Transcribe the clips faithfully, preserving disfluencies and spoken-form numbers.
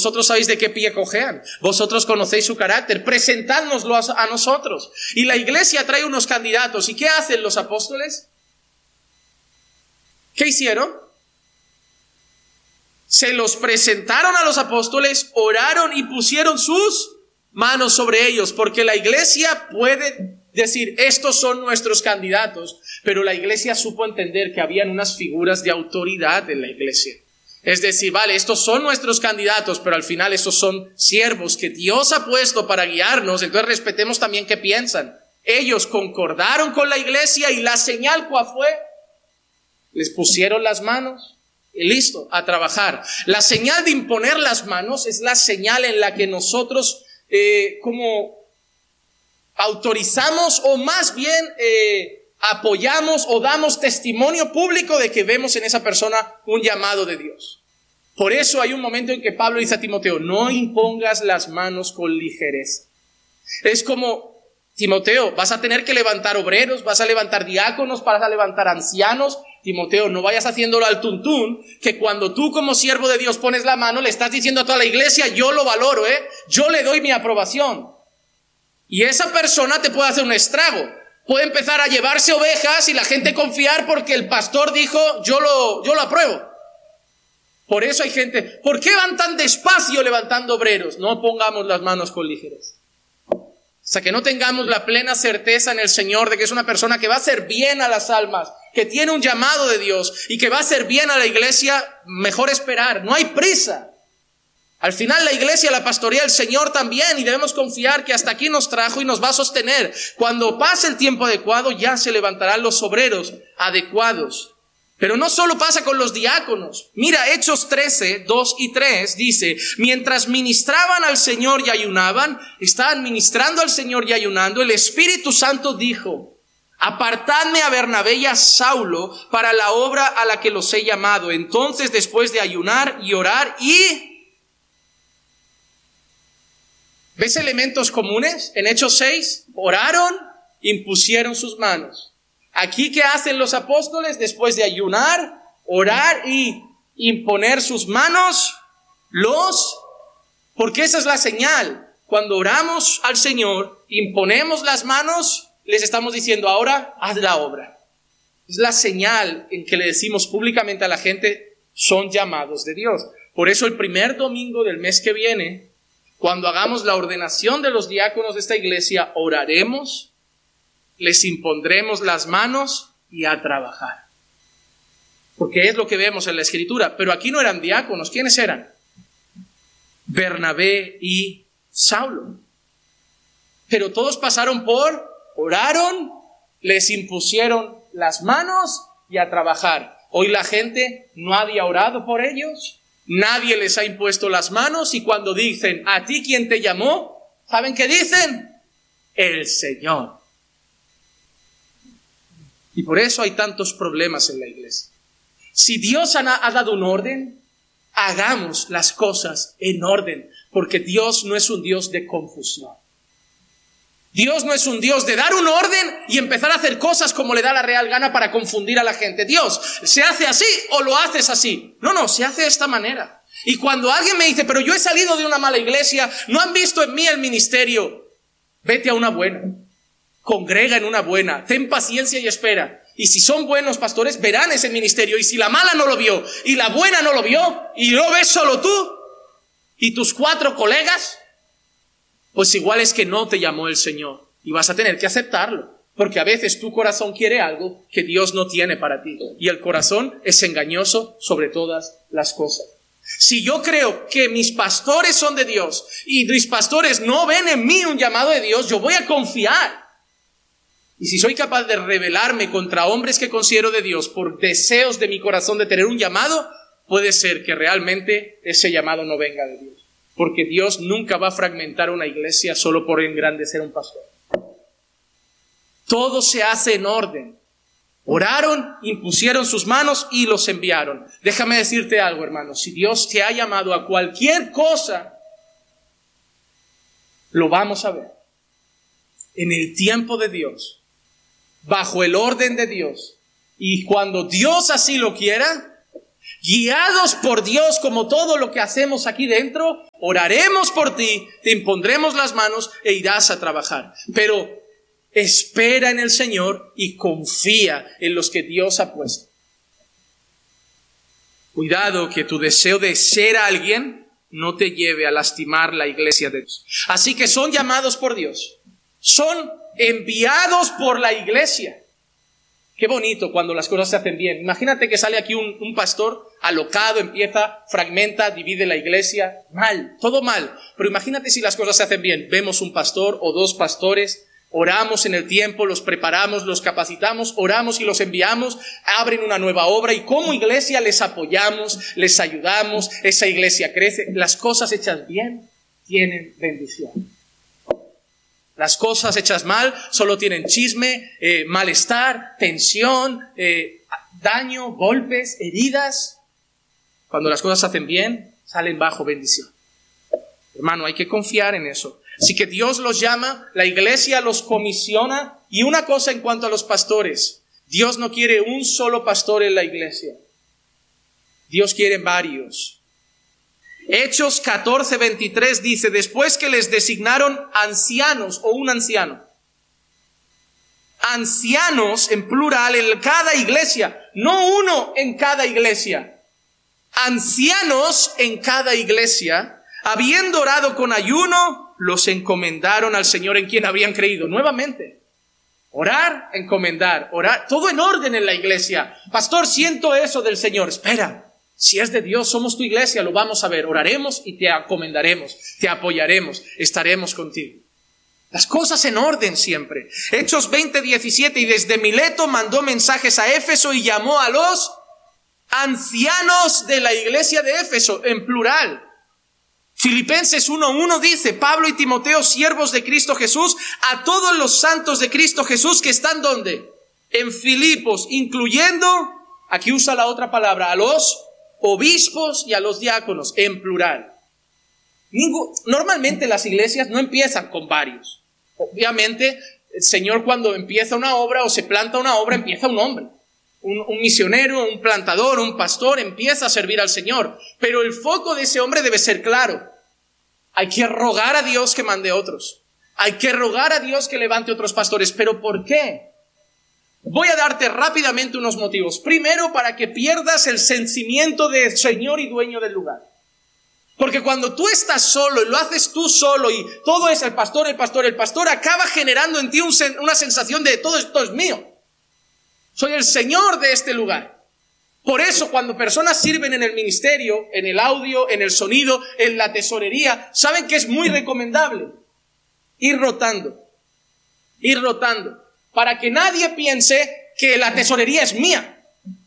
Vosotros sabéis de qué pie cojean. Vosotros conocéis su carácter. Presentádnoslo a, a nosotros. Y la iglesia trae unos candidatos. ¿Y qué hacen los apóstoles? ¿Qué hicieron? Se los presentaron a los apóstoles, oraron y pusieron sus manos sobre ellos. Porque la iglesia puede decir, estos son nuestros candidatos. Pero la iglesia supo entender que habían unas figuras de autoridad en la iglesia. Es decir, vale, estos son nuestros candidatos, pero al final estos son siervos que Dios ha puesto para guiarnos, entonces respetemos también qué piensan. Ellos concordaron con la iglesia y la señal, ¿cuál fue? Les pusieron las manos y listo, a trabajar. La señal de imponer las manos es la señal en la que nosotros eh, como autorizamos o más bien eh, apoyamos o damos testimonio público de que vemos en esa persona un llamado de Dios. Por eso hay un momento en que Pablo dice a Timoteo, no impongas las manos con ligereza. Es como, Timoteo, vas a tener que levantar obreros, vas a levantar diáconos, vas a levantar ancianos. Timoteo, no vayas haciéndolo al tuntún, que cuando tú como siervo de Dios pones la mano, le estás diciendo a toda la iglesia, yo lo valoro, ¿eh? Yo le doy mi aprobación. Y esa persona te puede hacer un estrago. Puede empezar a llevarse ovejas y la gente confiar porque el pastor dijo, yo lo, yo lo apruebo. Por eso hay gente, ¿por qué van tan despacio levantando obreros? No pongamos las manos con ligereza. Hasta que no tengamos la plena certeza en el Señor de que es una persona que va a hacer bien a las almas, que tiene un llamado de Dios y que va a hacer bien a la iglesia, mejor esperar. No hay prisa. Al final la iglesia la pastorea el Señor también y debemos confiar que hasta aquí nos trajo y nos va a sostener. Cuando pase el tiempo adecuado ya se levantarán los obreros adecuados. Pero no solo pasa con los diáconos. Mira, Hechos trece, dos y tres dice, mientras ministraban al Señor y ayunaban, estaban ministrando al Señor y ayunando, el Espíritu Santo dijo, apartadme a Bernabé y a Saulo para la obra a la que los he llamado. Entonces, después de ayunar y orar y... ¿Ves elementos comunes? En Hechos seis, oraron, impusieron sus manos. Aquí, ¿qué hacen los apóstoles? Después de ayunar, orar y imponer sus manos, los... Porque esa es la señal. Cuando oramos al Señor, imponemos las manos, les estamos diciendo, ahora haz la obra. Es la señal en que le decimos públicamente a la gente, son llamados de Dios. Por eso el primer domingo del mes que viene, cuando hagamos la ordenación de los diáconos de esta iglesia, oraremos, les impondremos las manos y a trabajar. Porque es lo que vemos en la Escritura. Pero aquí no eran diáconos. ¿Quiénes eran? Bernabé y Saulo. Pero todos pasaron por, oraron, les impusieron las manos y a trabajar. Hoy la gente, nadie ha orado por ellos. Nadie les ha impuesto las manos y cuando dicen, ¿a ti quién te llamó? ¿Saben qué dicen? El Señor. Y por eso hay tantos problemas en la iglesia. Si Dios ha, ha dado un orden, hagamos las cosas en orden, porque Dios no es un Dios de confusión. Dios no es un Dios de dar un orden y empezar a hacer cosas como le da la real gana para confundir a la gente. Dios, ¿se hace así o lo haces así? No, no, se hace de esta manera. Y cuando alguien me dice, pero yo he salido de una mala iglesia, no han visto en mí el ministerio, vete a una buena, congrega en una buena, ten paciencia y espera. Y si son buenos pastores, verán ese ministerio. Y si la mala no lo vio y la buena no lo vio y lo ves solo tú y tus cuatro colegas, pues igual es que no te llamó el Señor y vas a tener que aceptarlo, porque a veces tu corazón quiere algo que Dios no tiene para ti y el corazón es engañoso sobre todas las cosas. Si yo creo que mis pastores son de Dios y mis pastores no ven en mí un llamado de Dios, yo voy a confiar. Y si soy capaz de rebelarme contra hombres que considero de Dios por deseos de mi corazón de tener un llamado, puede ser que realmente ese llamado no venga de Dios. Porque Dios nunca va a fragmentar una iglesia solo por engrandecer a un pastor. Todo se hace en orden. Oraron, impusieron sus manos y los enviaron. Déjame decirte algo, hermano. Si Dios te ha llamado a cualquier cosa, lo vamos a ver. En el tiempo de Dios, bajo el orden de Dios. Y cuando Dios así lo quiera, Guiados por Dios como todo lo que hacemos aquí dentro, oraremos por ti, te impondremos las manos e irás a trabajar. Pero espera en el Señor y confía en los que Dios ha puesto. Cuidado que tu deseo de ser alguien no te lleve a lastimar la iglesia de Dios. Así que son llamados por Dios. Son enviados por la iglesia. Qué bonito cuando las cosas se hacen bien. Imagínate que sale aquí un, un pastor alocado, empieza, fragmenta, divide la iglesia. Mal, todo mal. Pero imagínate si las cosas se hacen bien. Vemos un pastor o dos pastores, oramos en el tiempo, los preparamos, los capacitamos, oramos y los enviamos, abren una nueva obra y como iglesia les apoyamos, les ayudamos, esa iglesia crece. Las cosas hechas bien tienen bendición. Las cosas hechas mal solo tienen chisme, eh, malestar, tensión, eh, daño, golpes, heridas. Cuando las cosas se hacen bien, salen bajo bendición. Hermano, hay que confiar en eso. Así que Dios los llama, la iglesia los comisiona. Y una cosa en cuanto a los pastores, Dios no quiere un solo pastor en la iglesia. Dios quiere varios. Hechos catorce veintitrés dice, después que les designaron ancianos o un anciano. Ancianos en plural en cada iglesia, no uno en cada iglesia. Ancianos en cada iglesia, habiendo orado con ayuno, los encomendaron al Señor en quien habían creído. Nuevamente, orar, encomendar, orar, todo en orden en la iglesia. Pastor, siento eso del Señor. Espera. Si es de Dios, somos tu iglesia, lo vamos a ver. Oraremos y te encomendaremos, te apoyaremos, estaremos contigo. Las cosas en orden siempre. Hechos veinte diecisiete, y desde Mileto mandó mensajes a Éfeso y llamó a los ancianos de la iglesia de Éfeso, en plural. Filipenses uno uno dice, Pablo y Timoteo, siervos de Cristo Jesús, a todos los santos de Cristo Jesús que están ¿dónde? En Filipos, incluyendo, aquí usa la otra palabra, a los obispos y a los diáconos, en plural. Normalmente las iglesias no empiezan con varios. Obviamente, el Señor cuando empieza una obra o se planta una obra, empieza un hombre. Un, un misionero, un plantador, un pastor, empieza a servir al Señor. Pero el foco de ese hombre debe ser claro. Hay que rogar a Dios que mande otros. Hay que rogar a Dios que levante otros pastores. ¿Pero por qué? Voy a darte rápidamente unos motivos. Primero, para que pierdas el sentimiento de Señor y dueño del lugar. Porque cuando tú estás solo y lo haces tú solo y todo es el pastor, el pastor, el pastor, acaba generando en ti un, una sensación de todo esto es mío. Soy el Señor de este lugar. Por eso cuando personas sirven en el ministerio, en el audio, en el sonido, en la tesorería, saben que es muy recomendable ir rotando, ir rotando. Para que nadie piense que la tesorería es mía,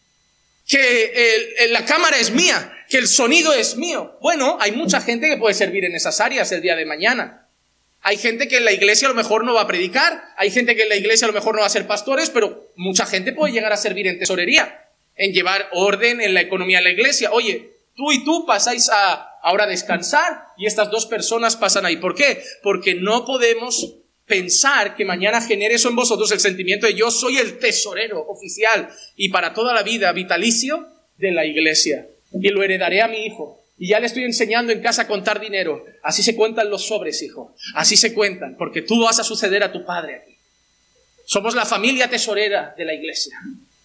que el, el, la cámara es mía, que el sonido es mío. Bueno, hay mucha gente que puede servir en esas áreas el día de mañana. Hay gente que en la iglesia a lo mejor no va a predicar, hay gente que en la iglesia a lo mejor no va a ser pastores, pero mucha gente puede llegar a servir en tesorería, en llevar orden en la economía de la iglesia. Oye, tú y tú pasáis a ahora a descansar y estas dos personas pasan ahí. ¿Por qué? Porque no podemos pensar que mañana genere eso en vosotros el sentimiento de yo soy el tesorero oficial y para toda la vida vitalicio de la iglesia y lo heredaré a mi hijo y ya le estoy enseñando en casa a contar dinero. Así se cuentan los sobres, hijo, así se cuentan, porque tú vas a suceder a tu padre aquí. Somos la familia tesorera de la iglesia.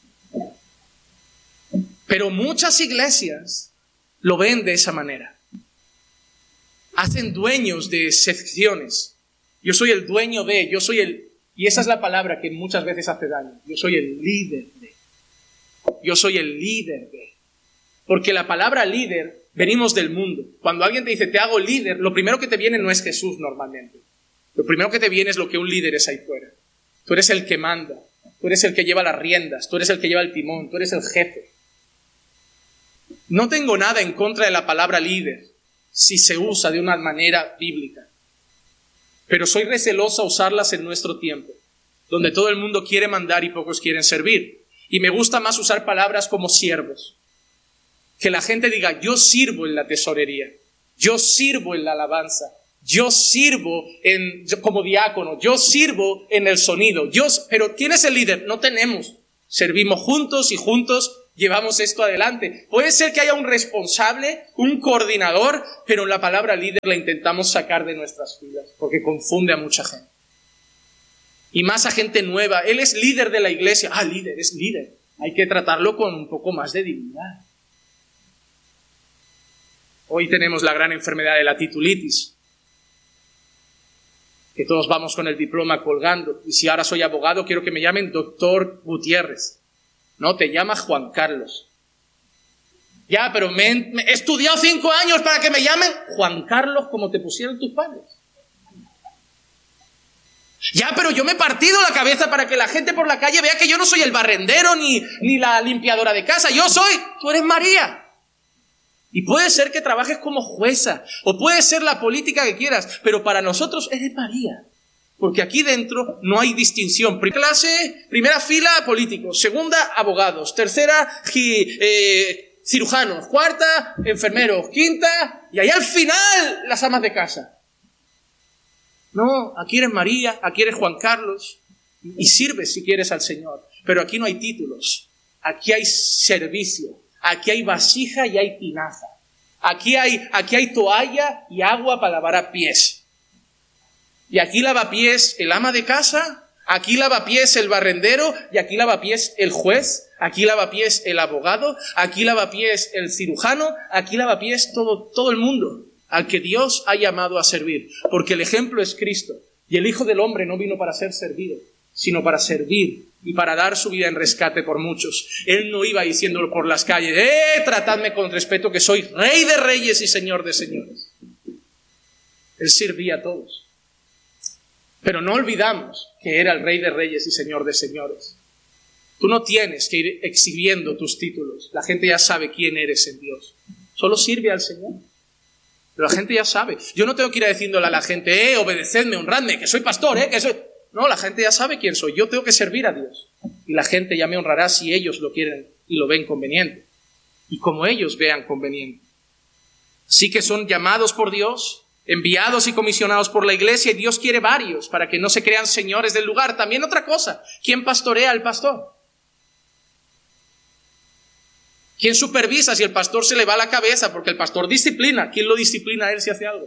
Pero muchas iglesias lo ven de esa manera. Hacen dueños de secciones. Yo soy el dueño de, yo soy el... Y esa es la palabra que muchas veces hace daño. Yo soy el líder de. Yo soy el líder de. Porque la palabra líder, venimos del mundo. Cuando alguien te dice, te hago líder, lo primero que te viene no es Jesús normalmente. Lo primero que te viene es lo que un líder es ahí fuera. Tú eres el que manda. Tú eres el que lleva las riendas. Tú eres el que lleva el timón. Tú eres el jefe. No tengo nada en contra de la palabra líder si se usa de una manera bíblica. Pero soy recelosa usarlas en nuestro tiempo, donde todo el mundo quiere mandar y pocos quieren servir. Y me gusta más usar palabras como siervos. Que la gente diga, yo sirvo en la tesorería, yo sirvo en la alabanza, yo sirvo en, como diácono, yo sirvo en el sonido. Yo, pero ¿quién es el líder? No tenemos. Servimos juntos y juntos llevamos esto adelante. Puede ser que haya un responsable, un coordinador, pero la palabra líder la intentamos sacar de nuestras filas, porque confunde a mucha gente. Y más a gente nueva. Él es líder de la iglesia. Ah, líder, es líder. Hay que tratarlo con un poco más de dignidad. Hoy tenemos la gran enfermedad de la titulitis, que todos vamos con el diploma colgando. Y si ahora soy abogado, quiero que me llamen doctor Gutiérrez. No, te llamas Juan Carlos. Ya, pero me, me he estudiado cinco años para que me llamen Juan Carlos como te pusieron tus padres. Ya, pero yo me he partido la cabeza para que la gente por la calle vea que yo no soy el barrendero ni, ni la limpiadora de casa. Yo soy, tú eres María. Y puede ser que trabajes como jueza, o puede ser la política que quieras, pero para nosotros eres María. Porque aquí dentro no hay distinción. Primera clase, primera fila, políticos. Segunda, abogados. Tercera, eh, cirujanos. Cuarta, enfermeros. Quinta, y ahí al final, las amas de casa. No, aquí eres María, aquí eres Juan Carlos. Y sirves si quieres al Señor. Pero aquí no hay títulos. Aquí hay servicio. Aquí hay vasija y hay tinaja. Aquí hay, aquí hay toalla y agua para lavar a pies. Y aquí lavapiés el ama de casa, aquí lavapiés el barrendero, y aquí lavapiés el juez, aquí lavapiés el abogado, aquí lavapiés el cirujano, aquí lavapiés todo, todo el mundo al que Dios ha llamado a servir. Porque el ejemplo es Cristo. Y el Hijo del Hombre no vino para ser servido, sino para servir y para dar su vida en rescate por muchos. Él no iba diciéndolo por las calles, ¡eh, tratadme con respeto que soy Rey de Reyes y Señor de Señores! Él servía a todos. Pero no olvidamos que era el Rey de Reyes y Señor de Señores. Tú no tienes que ir exhibiendo tus títulos. La gente ya sabe quién eres en Dios. Solo sirve al Señor. Pero la gente ya sabe. Yo no tengo que ir diciéndole a la gente, eh, obedecedme, honradme, que soy pastor, eh, que soy... No, la gente ya sabe quién soy. Yo tengo que servir a Dios. Y la gente ya me honrará si ellos lo quieren y lo ven conveniente. Y como ellos vean conveniente. Así que son llamados por Dios, enviados y comisionados por la iglesia, y Dios quiere varios para que no se crean señores del lugar. También otra cosa, ¿quién pastorea al pastor? ¿Quién supervisa si el pastor se le va la cabeza? Porque el pastor disciplina. ¿Quién lo disciplina a él si hace algo?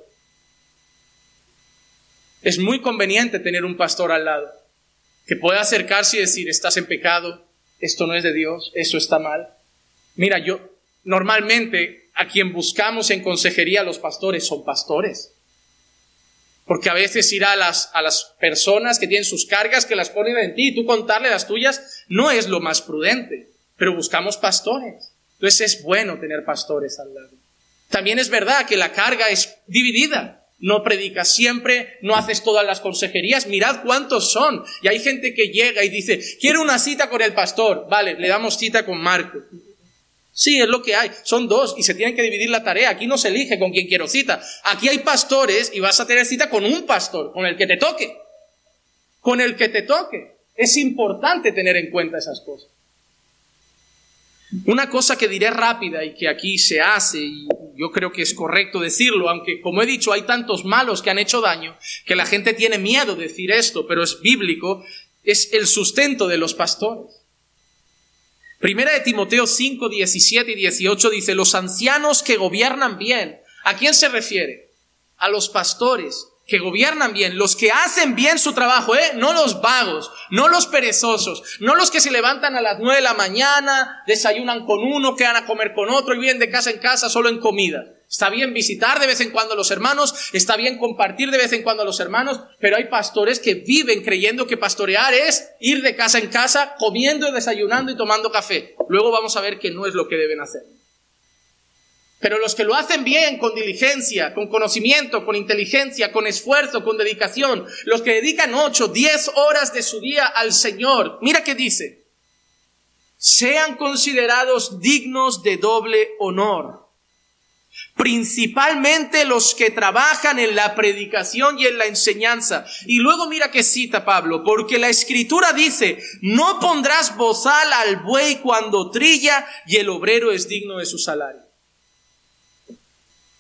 Es muy conveniente tener un pastor al lado que pueda acercarse y decir, estás en pecado, esto no es de Dios, eso está mal. Mira, yo normalmente a quien buscamos en consejería los pastores son pastores. Porque a veces ir a las, a las personas que tienen sus cargas, que las ponen en ti, y tú contarle las tuyas, no es lo más prudente. Pero buscamos pastores. Entonces es bueno tener pastores al lado. También es verdad que la carga es dividida. No predicas siempre, no haces todas las consejerías. Mirad cuántos son. Y hay gente que llega y dice, quiero una cita con el pastor. Vale, le damos cita con Marco. Sí, es lo que hay. Son dos y se tienen que dividir la tarea. Aquí no se elige con quién quiero cita. Aquí hay pastores y vas a tener cita con un pastor, con el que te toque. Con el que te toque. Es importante tener en cuenta esas cosas. Una cosa que diré rápida y que aquí se hace, y yo creo que es correcto decirlo, aunque como he dicho hay tantos malos que han hecho daño, que la gente tiene miedo de decir esto, pero es bíblico, es el sustento de los pastores. Primera de Timoteo cinco, diecisiete y dieciocho dice, los ancianos que gobiernan bien. ¿A quién se refiere? A los pastores que gobiernan bien, los que hacen bien su trabajo, ¿eh? No los vagos, no los perezosos, no los que se levantan a las nueve de la mañana, desayunan con uno, quedan a comer con otro y viven de casa en casa solo en comida. Está bien visitar de vez en cuando a los hermanos, está bien compartir de vez en cuando a los hermanos, pero hay pastores que viven creyendo que pastorear es ir de casa en casa, comiendo, desayunando y tomando café. Luego vamos a ver que no es lo que deben hacer. Pero los que lo hacen bien, con diligencia, con conocimiento, con inteligencia, con esfuerzo, con dedicación, los que dedican ocho, diez horas de su día al Señor, mira qué dice, sean considerados dignos de doble honor, principalmente los que trabajan en la predicación y en la enseñanza. Y luego mira qué cita Pablo, porque la Escritura dice, no pondrás bozal al buey cuando trilla y el obrero es digno de su salario.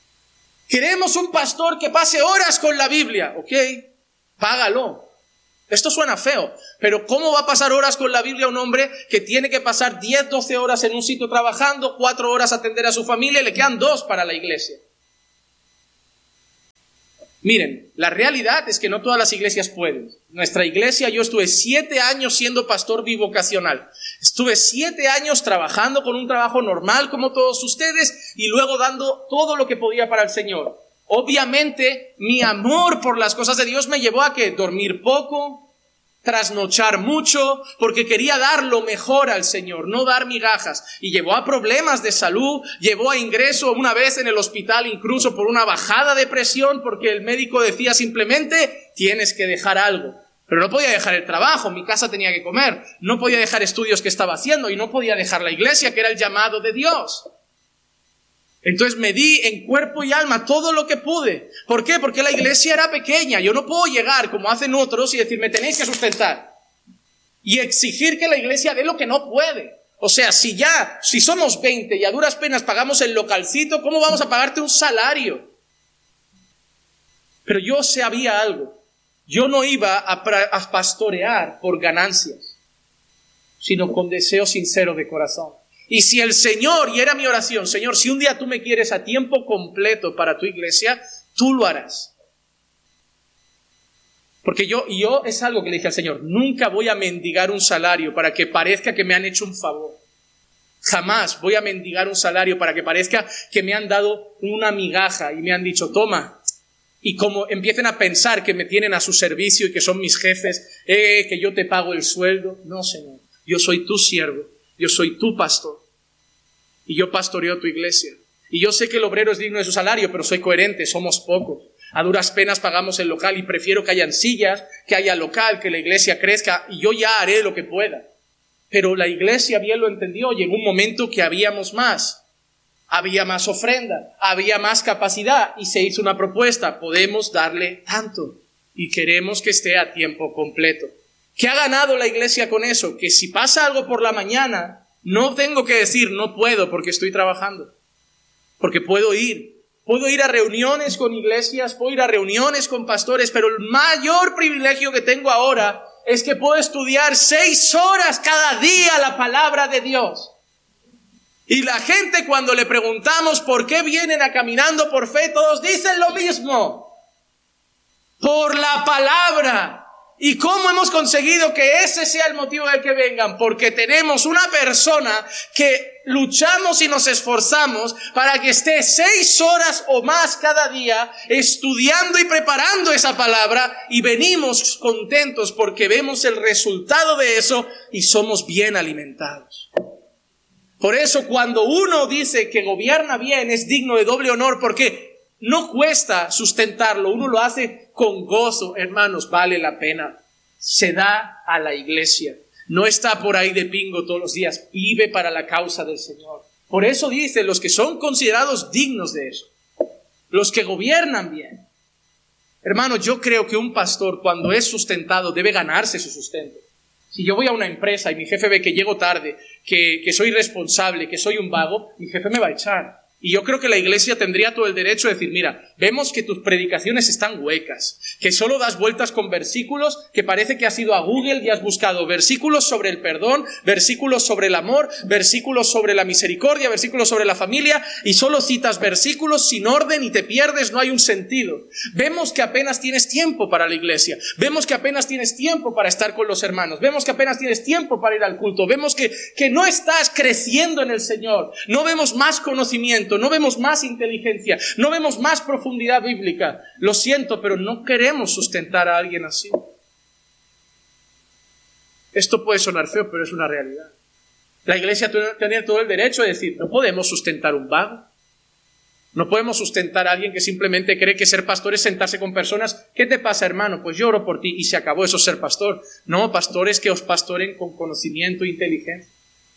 Queremos un pastor que pase horas con la Biblia, ok, págalo. Esto suena feo, pero ¿cómo va a pasar horas con la Biblia un hombre que tiene que pasar diez, doce horas en un sitio trabajando, cuatro horas atender a su familia y le quedan dos para la iglesia? Miren, la realidad es que no todas las iglesias pueden. Nuestra iglesia, yo estuve siete años siendo pastor bivocacional. Estuve siete años trabajando con un trabajo normal como todos ustedes y luego dando todo lo que podía para el Señor. Obviamente, mi amor por las cosas de Dios me llevó a que dormir poco, trasnochar mucho, porque quería dar lo mejor al Señor, no dar migajas. Y llevó a problemas de salud, llevó a ingreso una vez en el hospital incluso por una bajada de presión, porque el médico decía simplemente, tienes que dejar algo. Pero no podía dejar el trabajo, mi casa tenía que comer, no podía dejar estudios que estaba haciendo y no podía dejar la iglesia, que era el llamado de Dios. Entonces me di en cuerpo y alma todo lo que pude. ¿Por qué? Porque la iglesia era pequeña. Yo no puedo llegar como hacen otros y decir, me tenéis que sustentar. Y exigir que la iglesia dé lo que no puede. O sea, si ya, si somos veinte y a duras penas pagamos el localcito, ¿cómo vamos a pagarte un salario? Pero yo sabía algo. Yo no iba a, pra- a pastorear por ganancias, sino con deseo sincero de corazón. Y si el Señor, y era mi oración, Señor, si un día tú me quieres a tiempo completo para tu iglesia, tú lo harás. Porque yo, y yo es algo que le dije al Señor, nunca voy a mendigar un salario para que parezca que me han hecho un favor. Jamás voy a mendigar un salario para que parezca que me han dado una migaja y me han dicho, toma. Y como empiecen a pensar que me tienen a su servicio y que son mis jefes, eh, que yo te pago el sueldo. No, Señor, yo soy tu siervo, yo soy tu pastor. Y yo pastoreo tu iglesia. Y yo sé que el obrero es digno de su salario, pero soy coherente, somos pocos. A duras penas pagamos el local y prefiero que hayan sillas, que haya local, que la iglesia crezca, y yo ya haré lo que pueda. Pero la iglesia bien lo entendió, llegó un momento que habíamos más. Había más ofrenda, había más capacidad, y se hizo una propuesta, podemos darle tanto, y queremos que esté a tiempo completo. ¿Qué ha ganado la iglesia con eso? Que si pasa algo por la mañana, no tengo que decir, no puedo porque estoy trabajando. Porque puedo ir. Puedo ir a reuniones con iglesias, puedo ir a reuniones con pastores, pero el mayor privilegio que tengo ahora es que puedo estudiar seis horas cada día la palabra de Dios. Y la gente cuando le preguntamos por qué vienen a Caminando por Fe, todos dicen lo mismo. Por la palabra. ¿Y cómo hemos conseguido que ese sea el motivo del que vengan? Porque tenemos una persona que luchamos y nos esforzamos para que esté seis horas o más cada día estudiando y preparando esa palabra, y venimos contentos porque vemos el resultado de eso y somos bien alimentados. Por eso cuando uno dice que gobierna bien es digno de doble honor, porque no cuesta sustentarlo, uno lo hace con gozo, hermanos, vale la pena. Se da a la iglesia. No está por ahí de pingo todos los días, vive para la causa del Señor. Por eso dice, los que son considerados dignos de eso, los que gobiernan bien. Hermanos, yo creo que un pastor cuando es sustentado debe ganarse su sustento. Si yo voy a una empresa y mi jefe ve que llego tarde, que, que soy irresponsable, que soy un vago, mi jefe me va a echar. Y yo creo que la iglesia tendría todo el derecho de decir, mira, vemos que tus predicaciones están huecas, que solo das vueltas con versículos, que parece que has ido a Google y has buscado versículos sobre el perdón, versículos sobre el amor, versículos sobre la misericordia, versículos sobre la familia, y solo citas versículos sin orden y te pierdes, no hay un sentido. Vemos que apenas tienes tiempo para la iglesia, vemos que apenas tienes tiempo para estar con los hermanos, vemos que apenas tienes tiempo para ir al culto, vemos que, que no estás creciendo en el Señor, no vemos más conocimiento, no vemos más inteligencia, no vemos más profundidad bíblica. Lo siento, pero no queremos sustentar a alguien así. Esto puede sonar feo, pero es una realidad. La iglesia tiene todo el derecho de decir, no podemos sustentar un vago. No podemos sustentar a alguien que simplemente cree que ser pastor es sentarse con personas. ¿Qué te pasa, hermano? Pues yo oro por ti y se acabó, eso es ser pastor. No, pastores que os pastoren con conocimiento e inteligencia.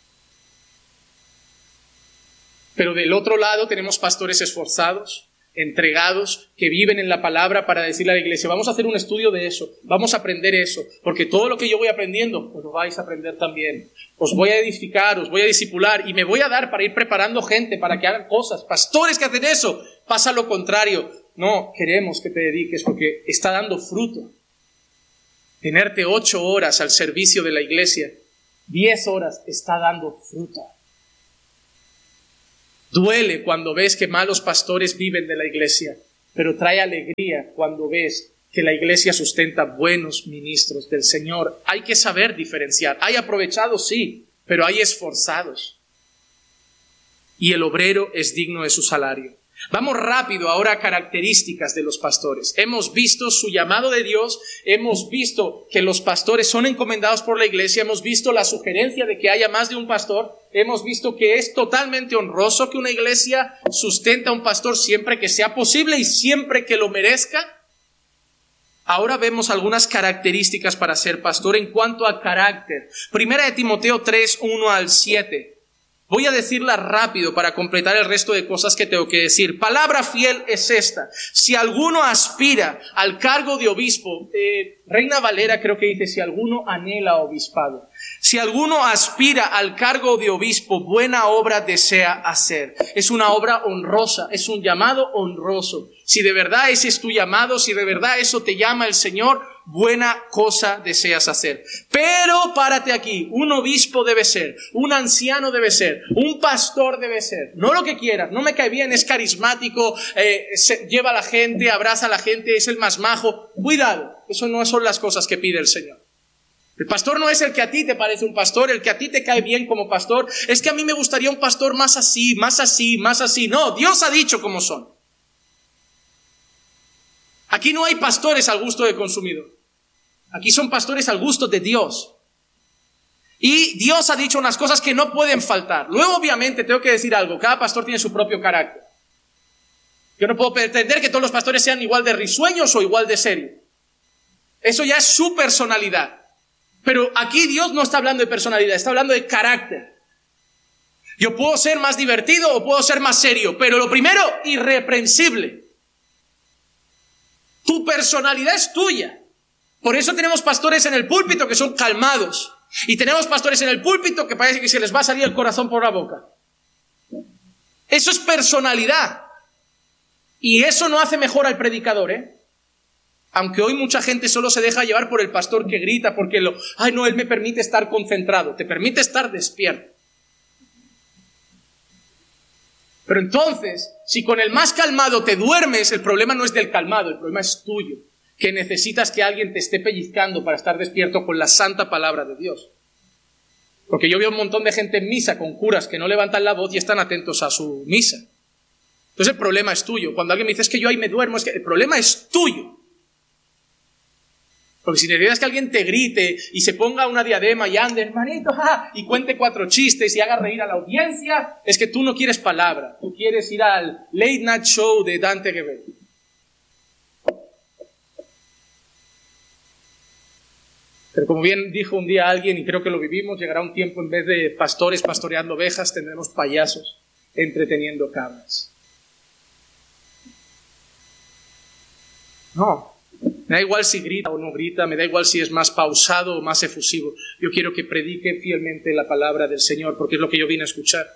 Pero del otro lado tenemos pastores esforzados, entregados, que viven en la palabra para decirle a la iglesia, vamos a hacer un estudio de eso, vamos a aprender eso, porque todo lo que yo voy aprendiendo, pues lo vais a aprender también. Os voy a edificar, os voy a discipular y me voy a dar para ir preparando gente para que hagan cosas. Pastores que hacen eso, pasa lo contrario. No, queremos que te dediques porque está dando fruto. tenerte ocho horas al servicio de la iglesia, diez horas está dando fruta. Duele cuando ves que malos pastores viven de la iglesia, pero trae alegría cuando ves que la iglesia sustenta buenos ministros del Señor. Hay que saber diferenciar. Hay aprovechados, sí, pero hay esforzados. Y el obrero es digno de su salario. Vamos rápido ahora a características de los pastores. Hemos visto su llamado de Dios, hemos visto que los pastores son encomendados por la iglesia, hemos visto la sugerencia de que haya más de un pastor, hemos visto que es totalmente honroso que una iglesia sustenta a un pastor siempre que sea posible y siempre que lo merezca. Ahora vemos algunas características para ser pastor en cuanto a carácter. Primera de Timoteo tres, uno al siete. Voy a decirla rápido para completar el resto de cosas que tengo que decir. Palabra fiel es esta. Si alguno aspira al cargo de obispo, eh, Reina Valera creo que dice, si alguno anhela obispado. Si alguno aspira al cargo de obispo, buena obra desea hacer. Es una obra honrosa, es un llamado honroso. Si de verdad ese es tu llamado, si de verdad eso te llama el Señor, buena cosa deseas hacer. Pero párate aquí, un obispo debe ser, un anciano debe ser, un pastor debe ser. No lo que quieras, no me cae bien, es carismático, eh, se, lleva a la gente, abraza a la gente, es el más majo. Cuidado, eso no son las cosas que pide el Señor. El pastor no es el que a ti te parece un pastor, el que a ti te cae bien como pastor. Es que a mí me gustaría un pastor más así, más así, más así. No, Dios ha dicho cómo son. Aquí no hay pastores al gusto del consumidor. Aquí son pastores al gusto de Dios. Y Dios ha dicho unas cosas que no pueden faltar. Luego, obviamente, tengo que decir algo. Cada pastor tiene su propio carácter. Yo no puedo pretender que todos los pastores sean igual de risueños o igual de serios. Eso ya es su personalidad. Pero aquí Dios no está hablando de personalidad, está hablando de carácter. Yo puedo ser más divertido o puedo ser más serio, pero lo primero, irreprensible. Tu personalidad es tuya. Por eso tenemos pastores en el púlpito que son calmados. Y tenemos pastores en el púlpito que parece que se les va a salir el corazón por la boca. Eso es personalidad. Y eso no hace mejor al predicador, ¿eh? Aunque hoy mucha gente solo se deja llevar por el pastor que grita, porque lo, ay no, él me permite estar concentrado, te permite estar despierto. Pero entonces, si con el más calmado te duermes, el problema no es del calmado, el problema es tuyo, que necesitas que alguien te esté pellizcando para estar despierto con la santa palabra de Dios. Porque yo veo un montón de gente en misa con curas que no levantan la voz y están atentos a su misa. Entonces el problema es tuyo. Cuando alguien me dice, es que yo ahí me duermo, es que el problema es tuyo. Porque si necesitas que alguien te grite y se ponga una diadema y ande, hermanito, ja, y cuente cuatro chistes y haga reír a la audiencia, es que tú no quieres palabra, tú quieres ir al late night show de Dante Gebel. Pero como bien dijo un día alguien, y creo que lo vivimos, llegará un tiempo en vez de pastores pastoreando ovejas, tendremos payasos entreteniendo cabras. No. Me da igual si grita o no grita, me da igual si es más pausado o más efusivo. Yo quiero que predique fielmente la palabra del Señor, porque es lo que yo vine a escuchar.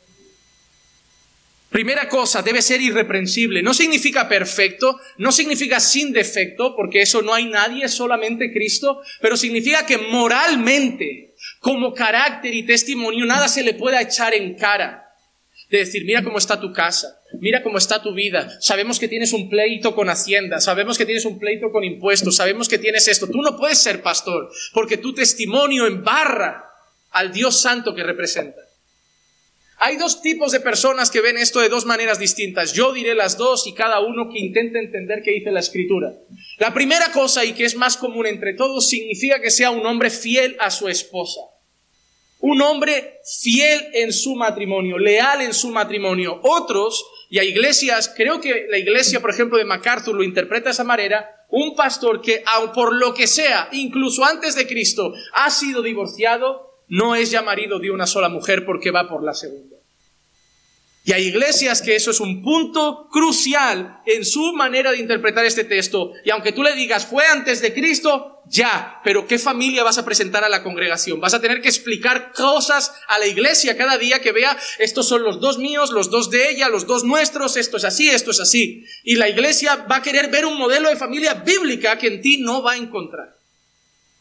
Primera cosa, debe ser irreprensible. No significa perfecto, no significa sin defecto, porque eso no hay nadie, solamente Cristo, pero significa que moralmente, como carácter y testimonio, nada se le pueda echar en cara. De decir, mira cómo está tu casa, mira cómo está tu vida, sabemos que tienes un pleito con Hacienda, sabemos que tienes un pleito con impuestos, sabemos que tienes esto. Tú no puedes ser pastor, porque tu testimonio embarra al Dios santo que representa. Hay dos tipos de personas que ven esto de dos maneras distintas. Yo diré las dos y cada uno que intente entender qué dice la Escritura. La primera cosa, y que es más común entre todos, significa que sea un hombre fiel a su esposa. Un hombre fiel en su matrimonio, leal en su matrimonio. Otros, y a iglesias, creo que la iglesia, por ejemplo, de MacArthur lo interpreta de esa manera, un pastor que, aun por lo que sea, incluso antes de Cristo, ha sido divorciado, no es ya marido de una sola mujer porque va por la segunda. Y hay iglesias que eso es un punto crucial en su manera de interpretar este texto. Y aunque tú le digas, fue antes de Cristo, ya, pero ¿qué familia vas a presentar a la congregación? Vas a tener que explicar cosas a la iglesia cada día que vea, estos son los dos míos, los dos de ella, los dos nuestros, esto es así, esto es así. Y la iglesia va a querer ver un modelo de familia bíblica que en ti no va a encontrar.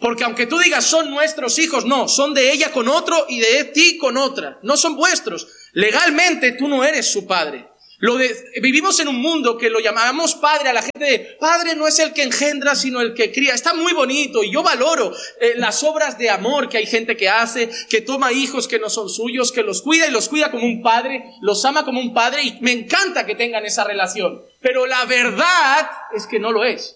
Porque aunque tú digas son nuestros hijos, no, son de ella con otro y de ti con otra. No son vuestros. Legalmente tú no eres su padre. Lo de, vivimos en un mundo que lo llamamos padre a la gente de, padre no es el que engendra sino el que cría. Está muy bonito y yo valoro eh, las obras de amor que hay gente que hace, que toma hijos que no son suyos, que los cuida y los cuida como un padre, los ama como un padre y me encanta que tengan esa relación. Pero la verdad es que no lo es.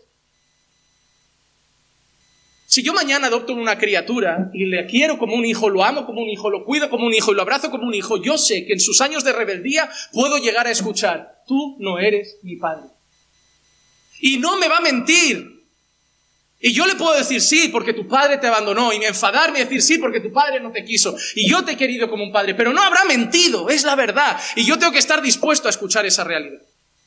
Si yo mañana adopto una criatura y le quiero como un hijo, lo amo como un hijo, lo cuido como un hijo y lo abrazo como un hijo, yo sé que en sus años de rebeldía puedo llegar a escuchar, tú no eres mi padre. Y no me va a mentir. Y yo le puedo decir sí porque tu padre te abandonó y me enfadarme y decir sí porque tu padre no te quiso y yo te he querido como un padre, pero no habrá mentido, es la verdad. Y yo tengo que estar dispuesto a escuchar esa realidad.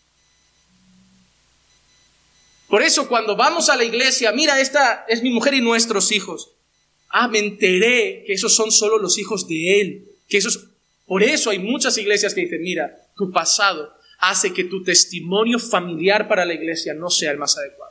Por eso cuando vamos a la iglesia, mira, esta es mi mujer y nuestros hijos. Ah, me enteré que esos son solo los hijos de él. Que esos, por eso hay muchas iglesias que dicen, mira, tu pasado hace que tu testimonio familiar para la iglesia no sea el más adecuado.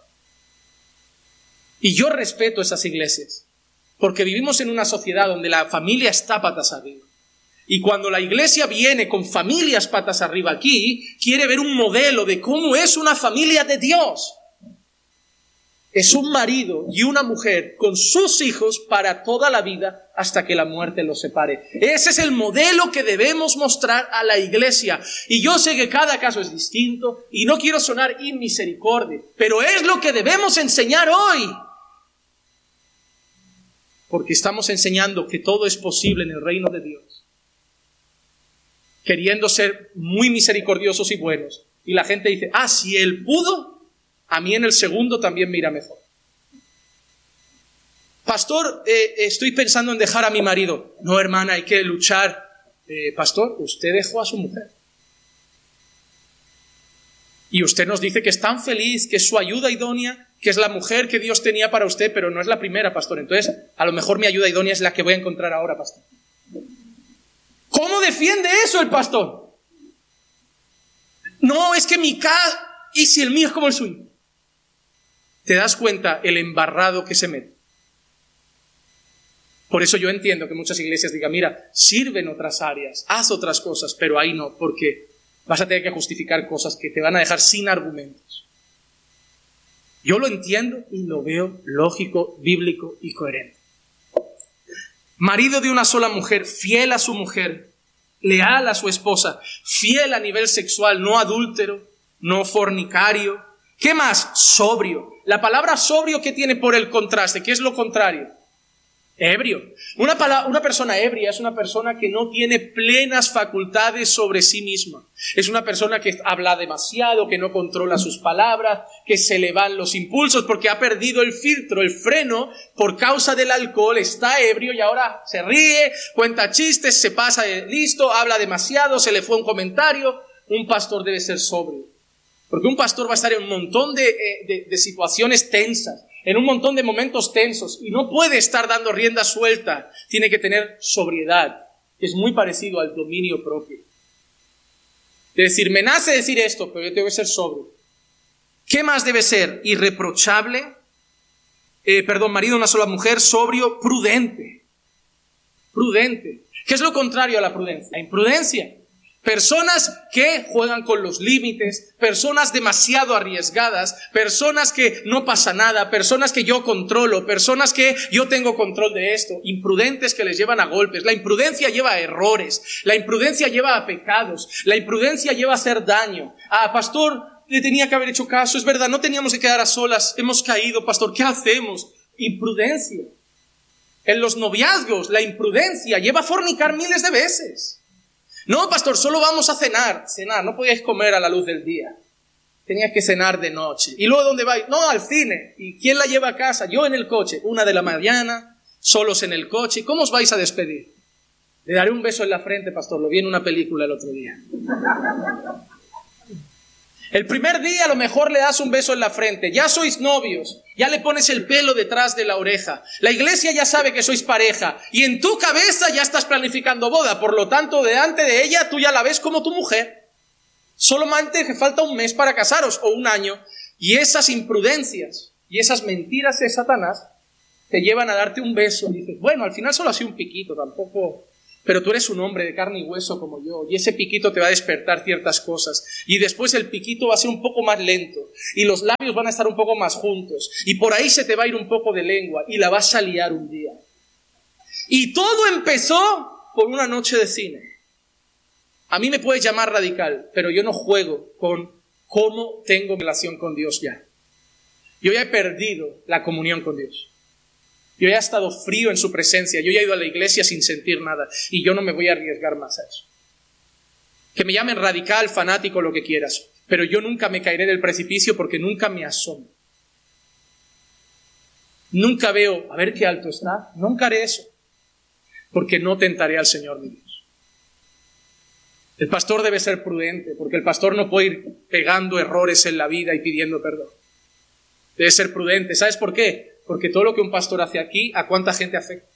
Y yo respeto esas iglesias, porque vivimos en una sociedad donde la familia está patas arriba. Y cuando la iglesia viene con familias patas arriba aquí, quiere ver un modelo de cómo es una familia de Dios. Es un marido y una mujer con sus hijos para toda la vida hasta que la muerte los separe. Ese es el modelo que debemos mostrar a la iglesia. Y yo sé que cada caso es distinto y no quiero sonar inmisericordia, pero es lo que debemos enseñar hoy. Porque estamos enseñando que todo es posible en el reino de Dios. Queriendo ser muy misericordiosos y buenos. Y la gente dice, ah, si él pudo, a mí en el segundo también me irá mejor. Pastor, eh, estoy pensando en dejar a mi marido. No, hermana, hay que luchar. Eh, pastor, usted dejó a su mujer. Y usted nos dice que es tan feliz, que es su ayuda idónea, que es la mujer que Dios tenía para usted, pero no es la primera, pastor. Entonces, a lo mejor mi ayuda idónea es la que voy a encontrar ahora, pastor. ¿Cómo defiende eso el pastor? No, es que mi casa, y si el mío es como el suyo. ¿Te das cuenta el embarrado que se mete? Por eso yo entiendo que muchas iglesias digan, mira, sirve en otras áreas, haz otras cosas, pero ahí no, porque vas a tener que justificar cosas que te van a dejar sin argumentos. Yo lo entiendo y lo veo lógico, bíblico y coherente. Marido de una sola mujer, fiel a su mujer, leal a su esposa, fiel a nivel sexual, no adúltero, no fornicario. ¿Qué más? Sobrio. La palabra sobrio, ¿qué tiene por el contraste? ¿Qué es lo contrario? Ebrio. Una, palabra, una persona ebria es una persona que no tiene plenas facultades sobre sí misma. Es una persona que habla demasiado, que no controla sus palabras, que se le van los impulsos porque ha perdido el filtro, el freno por causa del alcohol. Está ebrio y ahora se ríe, cuenta chistes, se pasa de listo, habla demasiado, se le fue un comentario. Un pastor debe ser sobrio. Porque un pastor va a estar en un montón de, de, de situaciones tensas, en un montón de momentos tensos, y no puede estar dando rienda suelta. Tiene que tener sobriedad, que es muy parecido al dominio propio. Es decir, me nace decir esto, pero yo tengo que ser sobrio. ¿Qué más debe ser? Irreprochable, eh, perdón, marido de una sola mujer, sobrio, prudente. Prudente. ¿Qué es lo contrario a la prudencia? La imprudencia. Personas que juegan con los límites, personas demasiado arriesgadas, personas que no pasa nada, personas que yo controlo, personas que yo tengo control de esto, imprudentes que les llevan a golpes. La imprudencia lleva a errores, la imprudencia lleva a pecados, la imprudencia lleva a hacer daño. Ah, pastor, le tenía que haber hecho caso, es verdad, no teníamos que quedar a solas, hemos caído, pastor, ¿qué hacemos? Imprudencia. En los noviazgos, la imprudencia lleva a fornicar miles de veces. No, pastor, solo vamos a cenar. Cenar, no podíais comer a la luz del día. Tenías que cenar de noche. ¿Y luego dónde vais? No, al cine. ¿Y quién la lleva a casa? Yo en el coche. Una de la mañana, solos en el coche. ¿Cómo os vais a despedir? Le daré un beso en la frente, pastor. Lo vi en una película el otro día. El primer día a lo mejor le das un beso en la frente. Ya sois novios. Ya le pones el pelo detrás de la oreja. La iglesia ya sabe que sois pareja. Y en tu cabeza ya estás planificando boda. Por lo tanto, delante de ella tú ya la ves como tu mujer. Solamente que falta un mes para casaros o un año. Y esas imprudencias y esas mentiras de Satanás te llevan a darte un beso y dices, bueno, al final solo ha sido un piquito, tampoco... Pero tú eres un hombre de carne y hueso como yo, y ese piquito te va a despertar ciertas cosas. Y después el piquito va a ser un poco más lento, y los labios van a estar un poco más juntos, y por ahí se te va a ir un poco de lengua, y la vas a liar un día. Y todo empezó por una noche de cine. A mí me puedes llamar radical, pero yo no juego con cómo tengo relación con Dios ya. Yo ya he perdido la comunión con Dios. Yo ya he estado frío en su presencia. Yo ya he ido a la iglesia sin sentir nada. Y yo no me voy a arriesgar más a eso. Que me llamen radical, fanático, lo que quieras. Pero yo nunca me caeré del precipicio porque nunca me asomo. Nunca veo, a ver qué alto está. Nunca haré eso. Porque no tentaré al Señor mi Dios. El pastor debe ser prudente, porque el pastor no puede ir pegando errores en la vida y pidiendo perdón. Debe ser prudente. ¿Sabes por qué? Porque todo lo que un pastor hace aquí, ¿a cuánta gente afecta?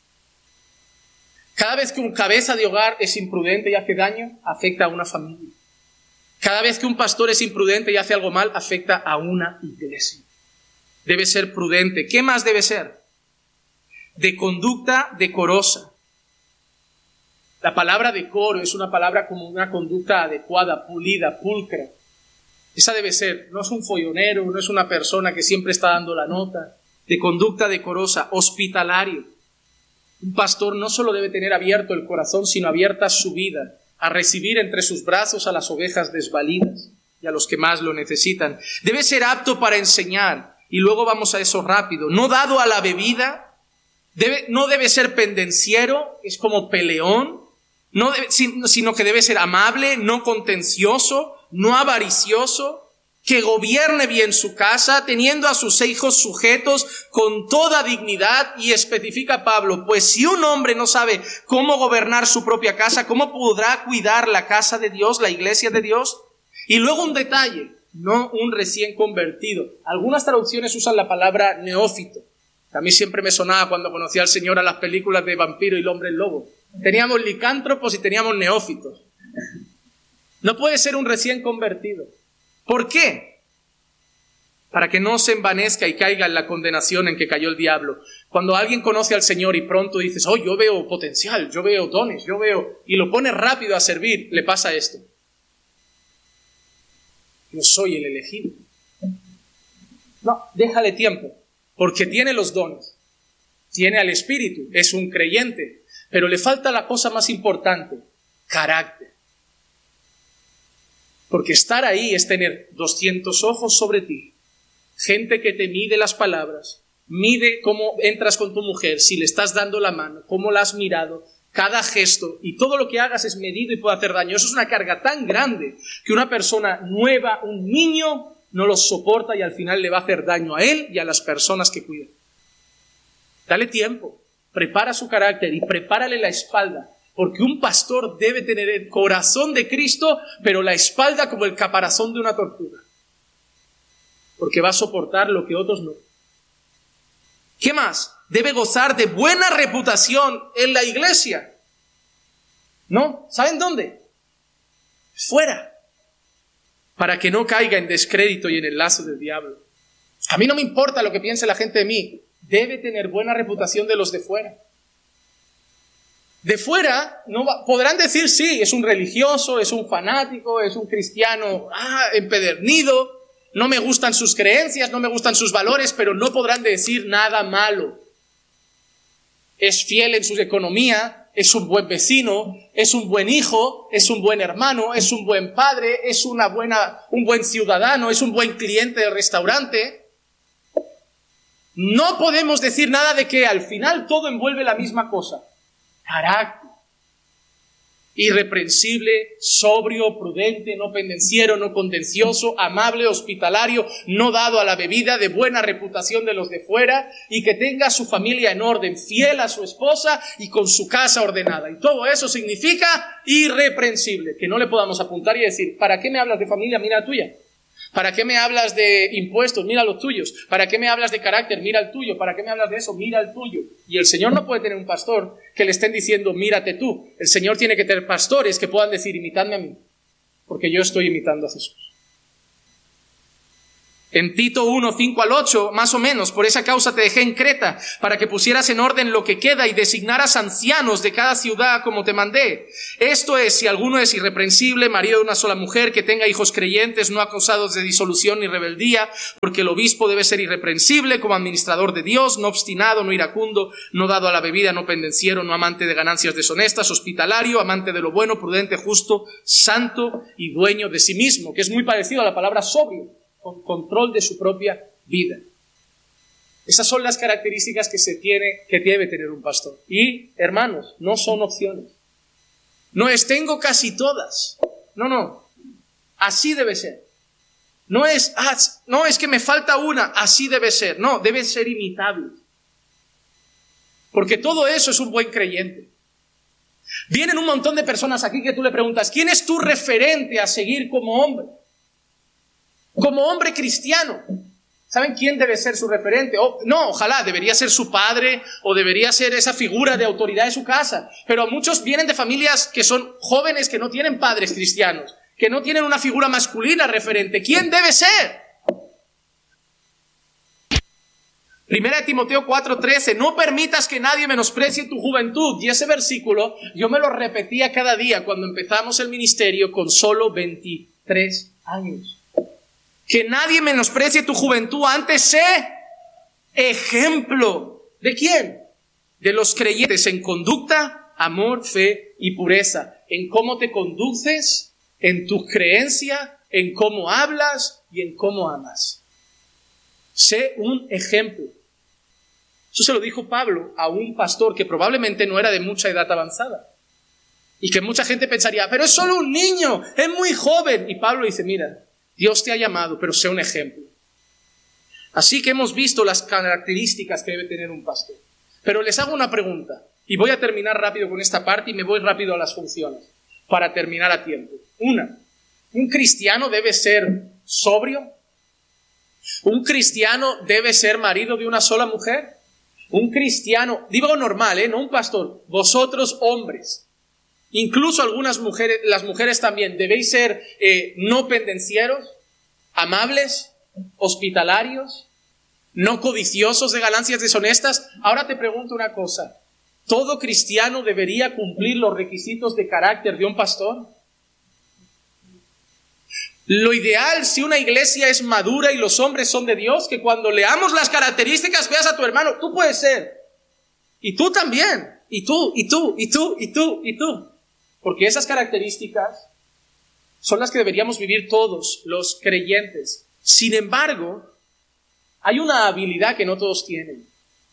Cada vez que un cabeza de hogar es imprudente y hace daño, afecta a una familia. Cada vez que un pastor es imprudente y hace algo mal, afecta a una iglesia. Debe ser prudente. ¿Qué más debe ser? De conducta decorosa. La palabra decoro es una palabra como una conducta adecuada, pulida, pulcra. Esa debe ser. No es un follonero, no es una persona que siempre está dando la nota. De conducta decorosa, hospitalario. Un pastor no solo debe tener abierto el corazón, sino abierta su vida a recibir entre sus brazos a las ovejas desvalidas y a los que más lo necesitan. Debe ser apto para enseñar, y luego vamos a eso rápido. No dado a la bebida, debe, no debe ser pendenciero, es como peleón, no debe, sino que debe ser amable, no contencioso, no avaricioso, que gobierne bien su casa, teniendo a sus hijos sujetos con toda dignidad. Y especifica Pablo, pues si un hombre no sabe cómo gobernar su propia casa, ¿cómo podrá cuidar la casa de Dios, la iglesia de Dios? Y luego un detalle, no un recién convertido. Algunas traducciones usan la palabra neófito. A mí siempre me sonaba cuando conocí al Señor a las películas de vampiro y el hombre lobo. Teníamos licántropos y teníamos neófitos. No puede ser un recién convertido. ¿Por qué? Para que no se envanezca y caiga en la condenación en que cayó el diablo. Cuando alguien conoce al Señor y pronto dices, oh, yo veo potencial, yo veo dones, yo veo... y lo pone rápido a servir, le pasa esto. Yo soy el elegido. No, déjale tiempo, porque tiene los dones, tiene al Espíritu, es un creyente, pero le falta la cosa más importante, carácter. Porque estar ahí es tener doscientos ojos sobre ti, gente que te mide las palabras, mide cómo entras con tu mujer, si le estás dando la mano, cómo la has mirado, cada gesto, y todo lo que hagas es medido y puede hacer daño. Eso es una carga tan grande que una persona nueva, un niño, no lo soporta y al final le va a hacer daño a él y a las personas que cuida. Dale tiempo, prepara su carácter y prepárale la espalda. Porque un pastor debe tener el corazón de Cristo, pero la espalda como el caparazón de una tortuga. Porque va a soportar lo que otros no. ¿Qué más? Debe gozar de buena reputación en la iglesia. ¿No? ¿Saben dónde? Fuera. Para que no caiga en descrédito y en el lazo del diablo. A mí no me importa lo que piense la gente de mí. Debe tener buena reputación de los de fuera. De fuera no va, podrán decir, sí, es un religioso, es un fanático, es un cristiano ah, empedernido, no me gustan sus creencias, no me gustan sus valores, pero no podrán decir nada malo. Es fiel en su economía, es un buen vecino, es un buen hijo, es un buen hermano, es un buen padre, es una buena, un buen ciudadano, es un buen cliente del restaurante. No podemos decir nada de que al final todo envuelve la misma cosa. Carácter, irreprensible, sobrio, prudente, no pendenciero, no contencioso, amable, hospitalario, no dado a la bebida, de buena reputación de los de fuera, y que tenga su familia en orden, fiel a su esposa y con su casa ordenada. Y todo eso significa irreprensible, que no le podamos apuntar y decir, ¿para qué me hablas de familia? Mira la tuya. ¿Para qué me hablas de impuestos? Mira los tuyos. ¿Para qué me hablas de carácter? Mira el tuyo. ¿Para qué me hablas de eso? Mira el tuyo. Y el Señor no puede tener un pastor que le estén diciendo, mírate tú. El Señor tiene que tener pastores que puedan decir, imitadme a mí, porque yo estoy imitando a Jesús. En Tito uno, cinco al ocho, más o menos, por esa causa te dejé en Creta, para que pusieras en orden lo que queda y designaras ancianos de cada ciudad como te mandé. Esto es, si alguno es irreprensible, marido de una sola mujer, que tenga hijos creyentes, no acusados de disolución ni rebeldía, porque el obispo debe ser irreprensible como administrador de Dios, no obstinado, no iracundo, no dado a la bebida, no pendenciero, no amante de ganancias deshonestas, hospitalario, amante de lo bueno, prudente, justo, santo y dueño de sí mismo, que es muy parecido a la palabra sobrio, con control de su propia vida. Esas son las características que se tiene, que debe tener un pastor. Y, hermanos, no son opciones. No es, tengo casi todas. No, no. Así debe ser. No es, ah, no, es que me falta una. Así debe ser. No, debe ser imitable. Porque todo eso es un buen creyente. Vienen un montón de personas aquí que tú le preguntas, ¿quién es tu referente a seguir como hombre? Como hombre cristiano, ¿saben quién debe ser su referente? Oh, no, ojalá, debería ser su padre o debería ser esa figura de autoridad de su casa. Pero muchos vienen de familias que son jóvenes que no tienen padres cristianos, que no tienen una figura masculina referente. ¿Quién debe ser? Primera de Timoteo cuatro trece, no permitas que nadie menosprecie tu juventud. Y ese versículo yo me lo repetía cada día cuando empezamos el ministerio con solo veintitrés años. Que nadie menosprecie tu juventud, antes sé ejemplo. ¿De quién? De los creyentes en conducta, amor, fe y pureza. En cómo te conduces, en tu creencia, en cómo hablas y en cómo amas. Sé un ejemplo. Eso se lo dijo Pablo a un pastor que probablemente no era de mucha edad avanzada. Y que mucha gente pensaría, pero es solo un niño, es muy joven. Y Pablo dice, mira, Dios te ha llamado, pero sé un ejemplo. Así que hemos visto las características que debe tener un pastor. Pero les hago una pregunta, y voy a terminar rápido con esta parte y me voy rápido a las funciones, para terminar a tiempo. Una, ¿un cristiano debe ser sobrio? ¿Un cristiano debe ser marido de una sola mujer? Un cristiano, digo normal, ¿eh? No un pastor, vosotros hombres, incluso algunas mujeres, las mujeres también, debéis ser eh, no pendencieros, amables, hospitalarios, no codiciosos de ganancias deshonestas. Ahora te pregunto una cosa, ¿todo cristiano debería cumplir los requisitos de carácter de un pastor? Lo ideal, si una iglesia es madura y los hombres son de Dios, que cuando leamos las características veas a tu hermano, tú puedes ser, y tú también, y tú, y tú, y tú, y tú, y tú. Porque esas características son las que deberíamos vivir todos los creyentes. Sin embargo, hay una habilidad que no todos tienen.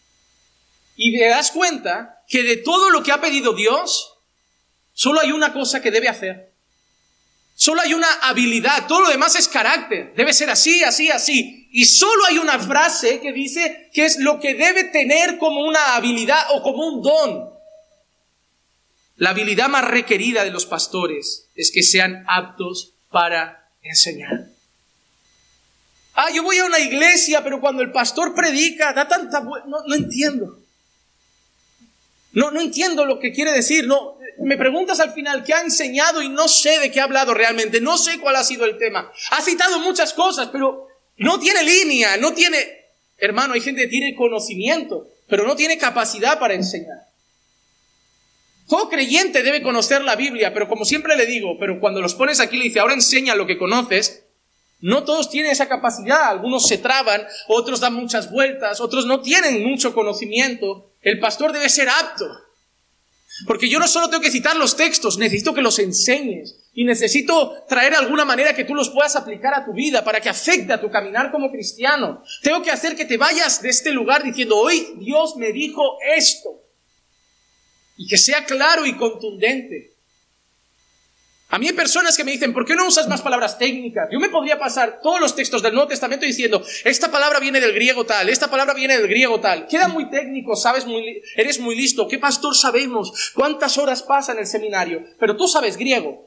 Y te das cuenta que de todo lo que ha pedido Dios, solo hay una cosa que debe hacer. Solo hay una habilidad, todo lo demás es carácter. Debe ser así, así, así. Y solo hay una frase que dice que es lo que debe tener como una habilidad o como un don. La habilidad más requerida de los pastores es que sean aptos para enseñar. Ah, yo voy a una iglesia, pero cuando el pastor predica, da tanta... Bu- no, no entiendo. No, no entiendo lo que quiere decir. No, me preguntas al final qué ha enseñado y no sé de qué ha hablado realmente. No sé cuál ha sido el tema. Ha citado muchas cosas, pero no tiene línea, no tiene... Hermano, hay gente que tiene conocimiento, pero no tiene capacidad para enseñar. Todo creyente debe conocer la Biblia, pero como siempre le digo, pero cuando los pones aquí le dice, ahora enseña lo que conoces, no todos tienen esa capacidad. Algunos se traban, otros dan muchas vueltas, otros no tienen mucho conocimiento. El pastor debe ser apto. Porque yo no solo tengo que citar los textos, necesito que los enseñes. Y necesito traer alguna manera que tú los puedas aplicar a tu vida para que afecte a tu caminar como cristiano. Tengo que hacer que te vayas de este lugar diciendo, hoy Dios me dijo esto. Y que sea claro y contundente. A mí hay personas que me dicen, ¿por qué no usas más palabras técnicas? Yo me podría pasar todos los textos del Nuevo Testamento diciendo, esta palabra viene del griego tal, esta palabra viene del griego tal. Queda muy técnico, sabes, muy, eres muy listo. ¿Qué pastor sabemos? ¿Cuántas horas pasa en el seminario? Pero tú sabes griego.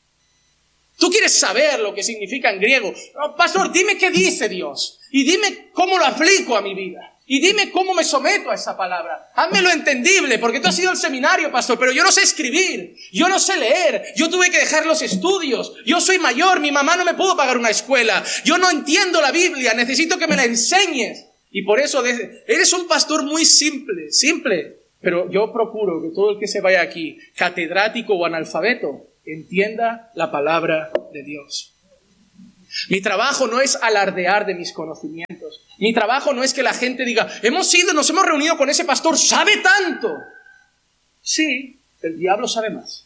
Tú quieres saber lo que significa en griego. Oh, pastor, dime qué dice Dios. Y dime cómo lo aplico a mi vida. Y dime cómo me someto a esa palabra. Házmelo entendible, porque tú has ido al seminario, pastor, pero yo no sé escribir, yo no sé leer, yo tuve que dejar los estudios, yo soy mayor, mi mamá no me pudo pagar una escuela, yo no entiendo la Biblia, necesito que me la enseñes. Y por eso eres un pastor muy simple, simple. Pero yo procuro que todo el que se vaya aquí, catedrático o analfabeto, entienda la palabra de Dios. Mi trabajo no es alardear de mis conocimientos. Mi trabajo no es que la gente diga, hemos ido, nos hemos reunido con ese pastor, ¿sabe tanto? Sí, el diablo sabe más.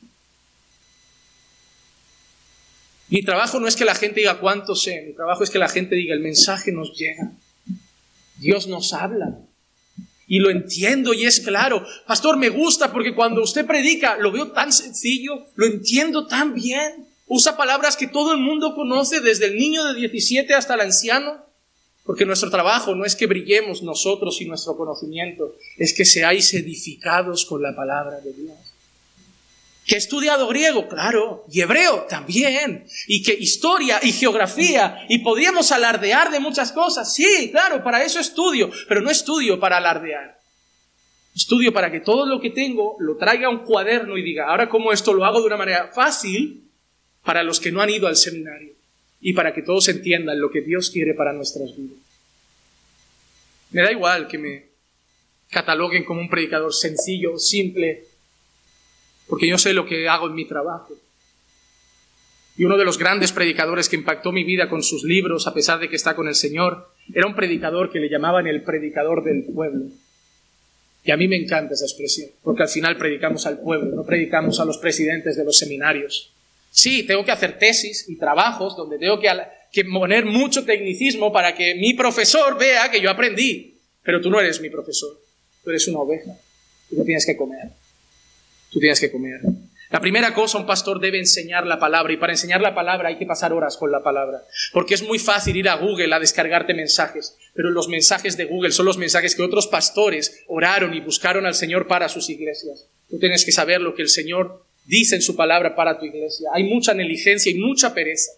Mi trabajo no es que la gente diga cuánto sé, mi trabajo es que la gente diga, el mensaje nos llega. Dios nos habla. Y lo entiendo y es claro. Pastor, me gusta porque cuando usted predica, lo veo tan sencillo, lo entiendo tan bien. Usa palabras que todo el mundo conoce, desde el niño de diecisiete hasta el anciano. Porque nuestro trabajo no es que brillemos nosotros y nuestro conocimiento, es que seáis edificados con la palabra de Dios. ¿Que he estudiado griego? Claro. Y hebreo también. Y que historia y geografía. Y podríamos alardear de muchas cosas. Sí, claro, para eso estudio. Pero no estudio para alardear. Estudio para que todo lo que tengo lo traiga a un cuaderno y diga, ahora como esto lo hago de una manera fácil para los que no han ido al seminario. Y para que todos entiendan lo que Dios quiere para nuestras vidas. Me da igual que me cataloguen como un predicador sencillo, simple, porque yo sé lo que hago en mi trabajo. Y uno de los grandes predicadores que impactó mi vida con sus libros, a pesar de que está con el Señor, era un predicador que le llamaban el predicador del pueblo. Y a mí me encanta esa expresión, porque al final predicamos al pueblo, no predicamos a los presidentes de los seminarios. Sí, tengo que hacer tesis y trabajos donde tengo que, que poner mucho tecnicismo para que mi profesor vea que yo aprendí. Pero tú no eres mi profesor, tú eres una oveja. Y tú tienes que comer. Tú tienes que comer. La primera cosa, un pastor debe enseñar la palabra. Y para enseñar la palabra hay que pasar horas con la palabra. Porque es muy fácil ir a Google a descargarte mensajes. Pero los mensajes de Google son los mensajes que otros pastores oraron y buscaron al Señor para sus iglesias. Tú tienes que saber lo que el Señor dice en su palabra para tu iglesia. Hay mucha negligencia y mucha pereza.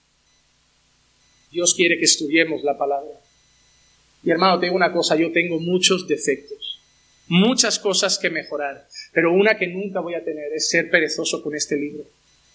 Dios quiere que estudiemos la palabra. Y hermano, te digo una cosa, yo tengo muchos defectos, muchas cosas que mejorar, pero una que nunca voy a tener es ser perezoso con este libro.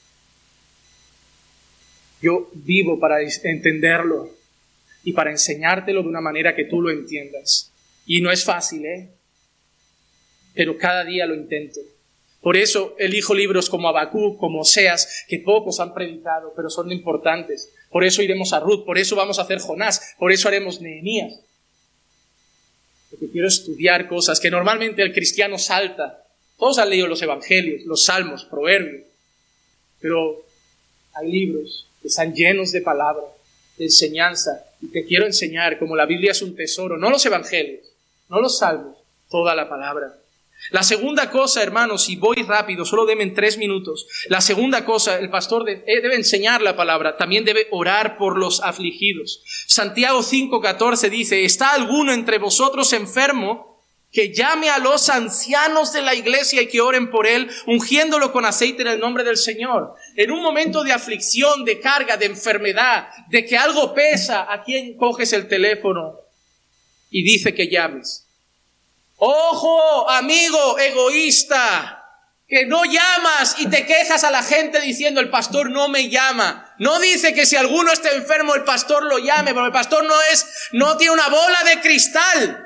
Yo vivo para entenderlo y para enseñártelo de una manera que tú lo entiendas. Y no es fácil, ¿eh? Pero cada día lo intento. Por eso elijo libros como Habacuc, como Oseas, que pocos han predicado, pero son importantes. Por eso iremos a Ruth, por eso vamos a hacer Jonás, por eso haremos Nehemías. Porque quiero estudiar cosas que normalmente el cristiano salta. Todos han leído los evangelios, los salmos, proverbios. Pero hay libros que están llenos de palabra, de enseñanza, y te quiero enseñar como la Biblia es un tesoro, no los evangelios, no los salmos, toda la palabra. La segunda cosa, hermanos, y voy rápido, solo denme en tres minutos. La segunda cosa, el pastor debe enseñar la palabra, también debe orar por los afligidos. Santiago cinco catorce dice, ¿está alguno entre vosotros enfermo? Que llame a los ancianos de la iglesia y que oren por él, ungiéndolo con aceite en el nombre del Señor. En un momento de aflicción, de carga, de enfermedad, de que algo pesa, ¿a quién coges el teléfono y dice que llames? Ojo, amigo egoísta, que no llamas y te quejas a la gente diciendo el pastor no me llama. No dice que si alguno está enfermo el pastor lo llame, pero el pastor no es, no tiene una bola de cristal.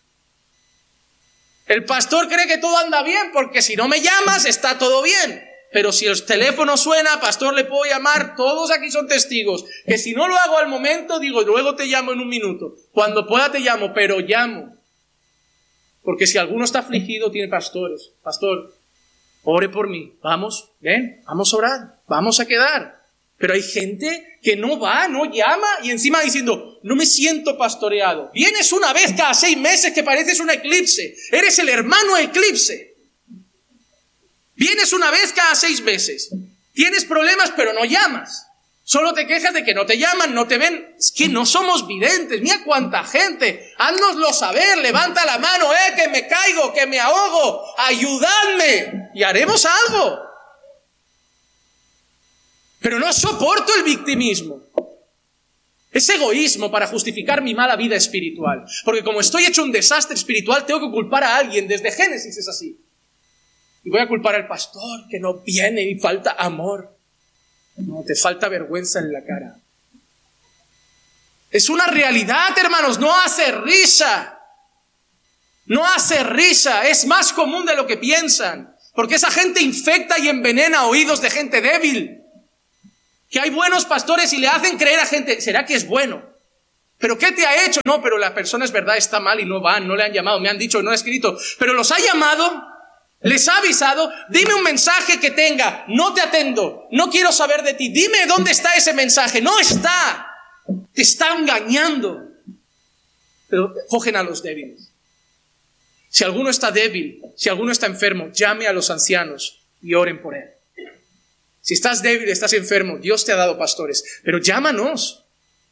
El pastor cree que todo anda bien porque si no me llamas está todo bien. Pero si el teléfono suena, pastor le puedo llamar, todos aquí son testigos, que si no lo hago al momento, digo, luego te llamo en un minuto. Cuando pueda te llamo, pero llamo. Porque si alguno está afligido, tiene pastores. Pastor, ore por mí. Vamos, ven, vamos a orar, vamos a quedar. Pero hay gente que no va, no llama y encima diciendo, no me siento pastoreado. Vienes una vez cada seis meses que pareces un eclipse. Eres el hermano eclipse. Vienes una vez cada seis meses. Tienes problemas, pero no llamas. Solo te quejas de que no te llaman, no te ven. Es que no somos videntes. Mira cuánta gente. Háznoslo saber. Levanta la mano. Eh, que me caigo, que me ahogo. Ayudadme. Y haremos algo. Pero no soporto el victimismo. Es egoísmo para justificar mi mala vida espiritual. Porque como estoy hecho un desastre espiritual, tengo que culpar a alguien. Desde Génesis es así. Y voy a culpar al pastor que no viene y falta amor. No, te falta vergüenza en la cara. Es una realidad, hermanos, no hace risa. No hace risa, es más común de lo que piensan. Porque esa gente infecta y envenena oídos de gente débil. Que hay buenos pastores y le hacen creer a gente, ¿será que es bueno? ¿Pero qué te ha hecho? No, pero la persona es verdad, está mal y no van, no le han llamado, me han dicho, no ha escrito. Pero los ha llamado, les ha avisado, dime un mensaje que tenga, no te atendo, no quiero saber de ti, dime dónde está ese mensaje. No está, te está engañando. Pero cogen a los débiles. Si alguno está débil, si alguno está enfermo, llame a los ancianos y oren por él. Si estás débil, estás enfermo, Dios te ha dado pastores, pero llámanos.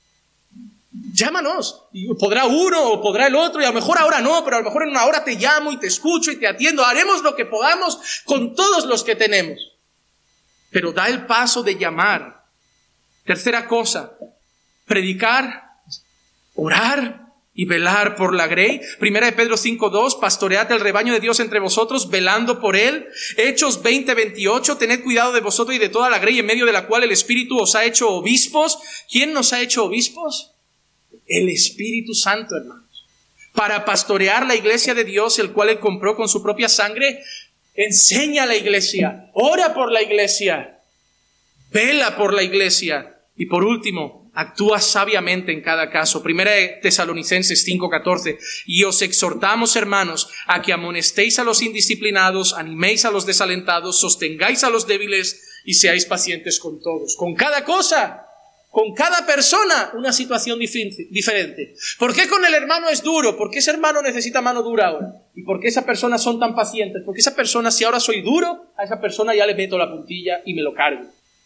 Llámanos. Y podrá uno o podrá el otro, y a lo mejor ahora no, pero a lo mejor en una hora te llamo y te escucho y te atiendo. Haremos lo que podamos con todos los que tenemos. Pero da el paso de llamar. Tercera cosa, predicar, orar y velar por la grey. Primera de Pedro cinco dos, pastoread el rebaño de Dios entre vosotros, velando por él. Hechos veinte veintiocho, tened cuidado de vosotros y de toda la grey en medio de la cual el Espíritu os ha hecho obispos. ¿Quién nos ha hecho obispos? El Espíritu Santo, hermanos. Para pastorear la iglesia de Dios, el cual él compró con su propia sangre. Enseña a la iglesia, ora por la iglesia, vela por la iglesia. Y por último, actúa sabiamente en cada caso. Primera de Tesalonicenses cinco catorce. Y os exhortamos, hermanos, a que amonestéis a los indisciplinados, animéis a los desalentados, sostengáis a los débiles y seáis pacientes con todos. Con cada cosa, con cada persona, una situación diferente. ¿Por qué con el hermano es duro? ¿Por qué ese hermano necesita mano dura ahora? ¿Y por qué esas personas son tan pacientes? Porque esa persona, si ahora soy duro, a esa persona ya le meto la puntilla y me lo cargo.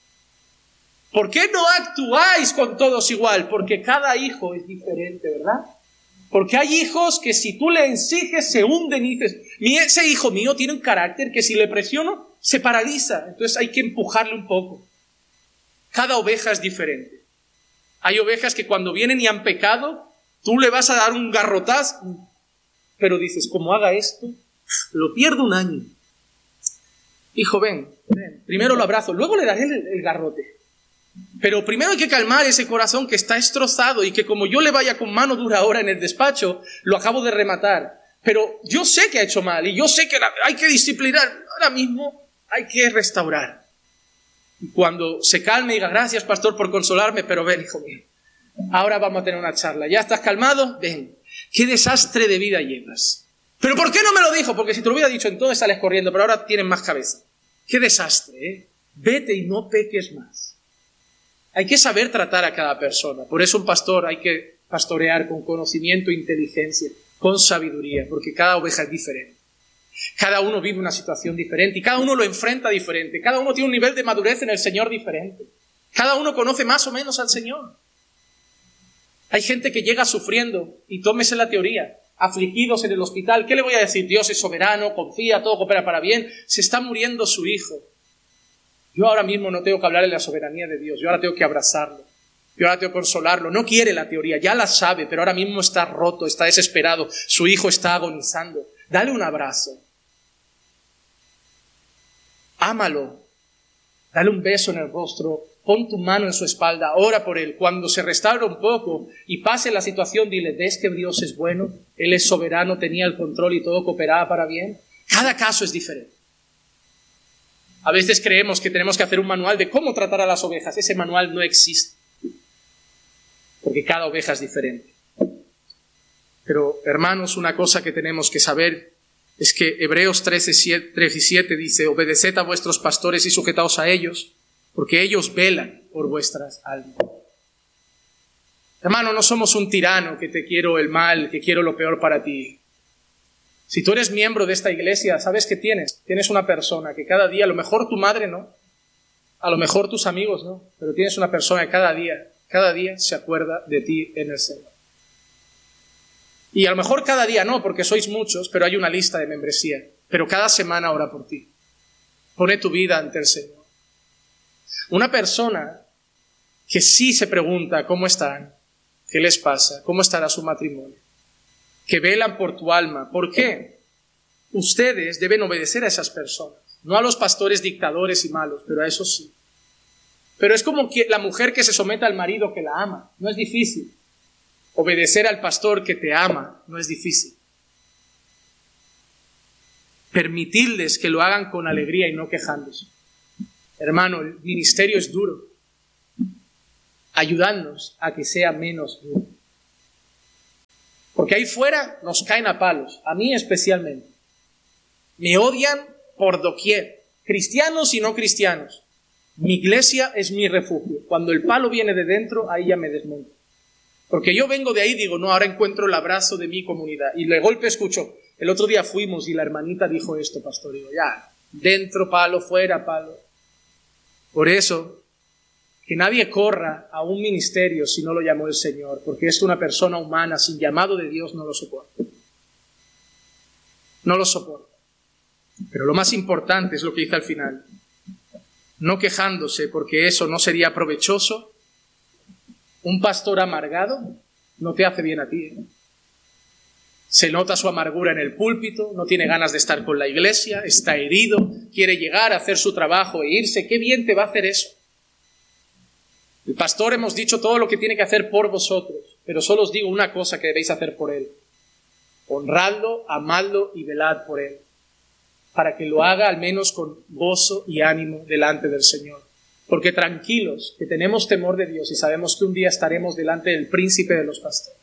¿Por qué no actuáis con todos igual? Porque cada hijo es diferente, ¿verdad? Porque hay hijos que si tú le exiges se hunden y dices, ese hijo mío tiene un carácter que si le presiono se paraliza. Entonces hay que empujarle un poco. Cada oveja es diferente. Hay ovejas que cuando vienen y han pecado, tú le vas a dar un garrotazo, pero dices, como haga esto, lo pierdo un año. Hijo, ven, ven. Primero lo abrazo, luego le daré el, el garrote. Pero primero hay que calmar ese corazón que está destrozado y que como yo le vaya con mano dura ahora en el despacho, lo acabo de rematar. Pero yo sé que ha hecho mal y yo sé que hay que disciplinar. Ahora mismo hay que restaurar. Y cuando se calme diga, gracias pastor por consolarme, pero ven, hijo mío, ahora vamos a tener una charla. ¿Ya estás calmado? Ven. ¿Qué desastre de vida llevas? ¿Pero por qué no me lo dijo? Porque si te lo hubiera dicho entonces sales corriendo, pero ahora tienes más cabeza. ¡Qué desastre! ¿eh? Vete y no peques más. Hay que saber tratar a cada persona. Por eso un pastor hay que pastorear con conocimiento e inteligencia, con sabiduría, porque cada oveja es diferente. Cada uno vive una situación diferente y cada uno lo enfrenta diferente. Cada uno tiene un nivel de madurez en el Señor diferente. Cada uno conoce más o menos al Señor. Hay gente que llega sufriendo, y tómese la teoría, afligidos en el hospital. ¿Qué le voy a decir? Dios es soberano, confía, todo coopera para bien. Se está muriendo su hijo. Yo ahora mismo no tengo que hablarle de la soberanía de Dios. Yo ahora tengo que abrazarlo. Yo ahora tengo que consolarlo. No quiere la teoría, ya la sabe, pero ahora mismo está roto, está desesperado. Su hijo está agonizando. Dale un abrazo. Ámalo. Dale un beso en el rostro. Pon tu mano en su espalda. Ora por él. Cuando se restaure un poco y pase la situación, dile, ¿ves que Dios es bueno? Él es soberano, tenía el control y todo cooperaba para bien. Cada caso es diferente. A veces creemos que tenemos que hacer un manual de cómo tratar a las ovejas. Ese manual no existe. Porque cada oveja es diferente. Pero, hermanos, una cosa que tenemos que saber es que Hebreos trece, siete dice, obedeced a vuestros pastores y sujetaos a ellos, porque ellos velan por vuestras almas. Hermano, no somos un tirano que te quiero el mal, que quiero lo peor para ti. Si tú eres miembro de esta iglesia, ¿sabes qué tienes? Tienes una persona que cada día, a lo mejor tu madre no, a lo mejor tus amigos no, pero tienes una persona que cada día, cada día se acuerda de ti en el Señor. Y a lo mejor cada día no, porque sois muchos, pero hay una lista de membresía. Pero cada semana ora por ti. Pone tu vida ante el Señor. Una persona que sí se pregunta cómo están, ¿Qué les pasa? ¿Cómo estará su matrimonio? Que velan por tu alma. ¿Por qué? Ustedes deben obedecer a esas personas, no a los pastores dictadores y malos, pero a esos sí. Pero es como que la mujer que se someta al marido que la ama. No es difícil. Obedecer al pastor que te ama no es difícil. Permitirles que lo hagan con alegría y no quejándose. Hermano, el ministerio es duro. Ayudadnos a que sea menos duro. Porque ahí fuera nos caen a palos, a mí especialmente. Me odian por doquier, cristianos y no cristianos. Mi iglesia es mi refugio. Cuando el palo viene de dentro, ahí ya me desmonto. Porque yo vengo de ahí y digo, no, ahora encuentro el abrazo de mi comunidad. Y de golpe escucho, el otro día fuimos y la hermanita dijo esto, pastor. Y digo, ya, dentro palo, fuera palo. Por eso, que nadie corra a un ministerio si no lo llamó el Señor, porque esto una persona humana sin llamado de Dios no lo soporta. No lo soporta. Pero lo más importante es lo que dice al final. No quejándose, porque eso no sería provechoso. Un pastor amargado no te hace bien a ti, ¿eh? Se nota su amargura en el púlpito, no tiene ganas de estar con la iglesia, está herido, quiere llegar a hacer su trabajo e irse. ¿Qué bien te va a hacer eso? El pastor hemos dicho todo lo que tiene que hacer por vosotros, pero solo os digo una cosa que debéis hacer por él. Honradlo, amadlo y velad por él, para que lo haga al menos con gozo y ánimo delante del Señor. Porque tranquilos, que tenemos temor de Dios y sabemos que un día estaremos delante del príncipe de los pastores.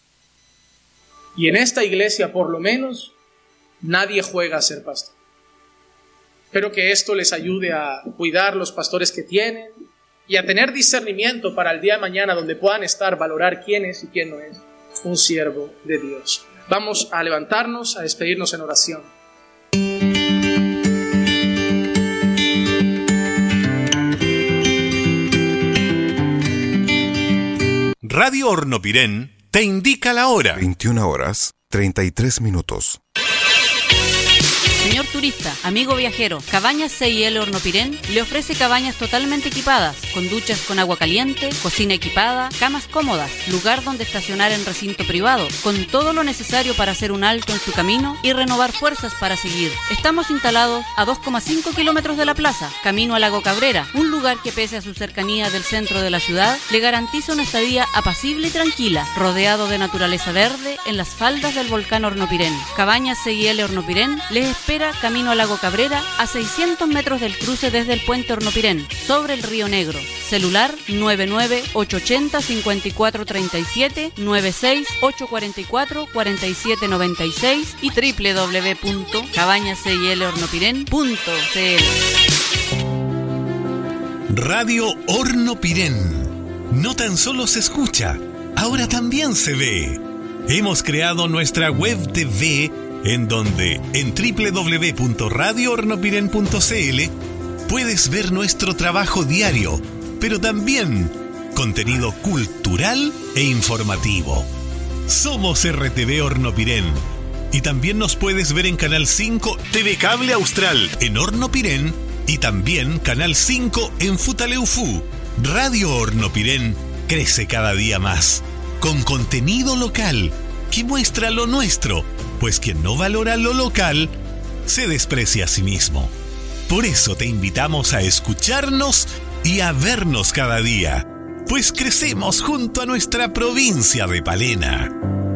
Y en esta iglesia, por lo menos, nadie juega a ser pastor. Espero que esto les ayude a cuidar los pastores que tienen y a tener discernimiento para el día de mañana, donde puedan estar, valorar quién es y quién no es un siervo de Dios. Vamos a levantarnos, a despedirnos en oración. Radio Hornopirén te indica la hora. veintiuna horas, treinta y tres minutos. Señor turista, amigo viajero, Cabañas C I L Hornopirén le ofrece cabañas totalmente equipadas, con duchas con agua caliente, cocina equipada, camas cómodas, lugar donde estacionar en recinto privado, con todo lo necesario para hacer un alto en su camino y renovar fuerzas para seguir. Estamos instalados a dos coma cinco kilómetros de la plaza, camino a Lago Cabrera, un lugar que pese a su cercanía del centro de la ciudad, le garantiza una estadía apacible y tranquila, rodeado de naturaleza verde en las faldas del volcán Hornopirén. Cabañas C I L Hornopirén les espera camino a Lago Cabrera, a seiscientos metros del cruce desde el puente Hornopirén, sobre el Río Negro. Celular nueve nueve ocho ocho cero cinco cuatro tres siete, nueve seis ocho cuatro cuatro cuatro siete nueve seis y doble u doble u doble u punto cabañas c i l hornopirén punto c l. Radio Hornopirén. No tan solo se escucha, ahora también se ve. Hemos creado nuestra web T V en donde en doble u doble u doble u punto radio hornopirén punto c l puedes ver nuestro trabajo diario, pero también contenido cultural e informativo. Somos R T V Hornopirén y también nos puedes ver en Canal cinco T V Cable Austral en Hornopirén y también Canal cinco en Futaleufú. Radio Hornopirén crece cada día más, con contenido local que muestra lo nuestro, pues quien no valora lo local se desprecia a sí mismo. Por eso te invitamos a escucharnos y a vernos cada día, pues crecemos junto a nuestra provincia de Palena.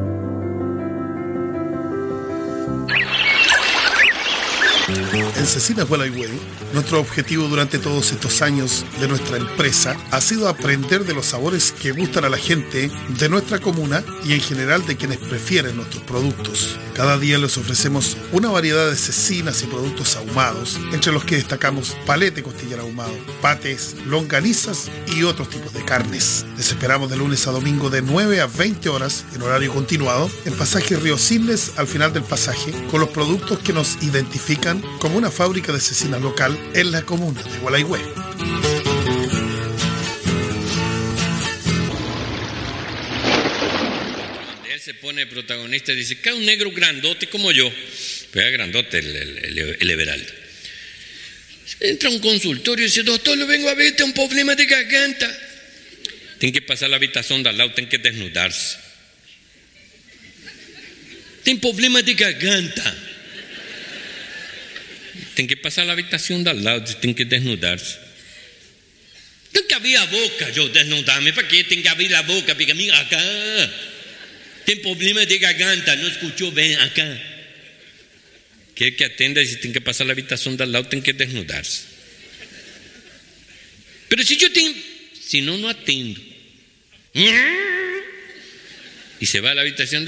En Cecinas Gualeguay, nuestro objetivo durante todos estos años de nuestra empresa ha sido aprender de los sabores que gustan a la gente de nuestra comuna y en general de quienes prefieren nuestros productos. Cada día les ofrecemos una variedad de cecinas y productos ahumados, entre los que destacamos palete costillar ahumado, pates, longanizas y otros tipos de carnes. Les esperamos de lunes a domingo de nueve a veinte horas en horario continuado en pasaje Río Cisnes, al final del pasaje, con los productos que nos identifican como una fábrica de cecina local en la comuna de Gualeguay. Él se pone protagonista y dice, cae un negro grandote como yo, pero era grandote el, el, el, el Everaldo. Entra a un consultorio y dice, doctor, le vengo a ver, este un problema de garganta. Tem que passar na habitação da lado, tem que desnudar-se. Tem problema de garganta. Tem que passar na habitação da lado, tem que desnudar-se. Tem que abrir a boca, eu desnudar-me. Para quê? Tem que abrir a boca, porque mim acá. Tem problema de garganta, não escutou bem acá. Quer que atenda, se tem que passar na habitação da lado, tem que desnudar-se. Mas se eu tenho, se não, não atendo. E se vai à habitação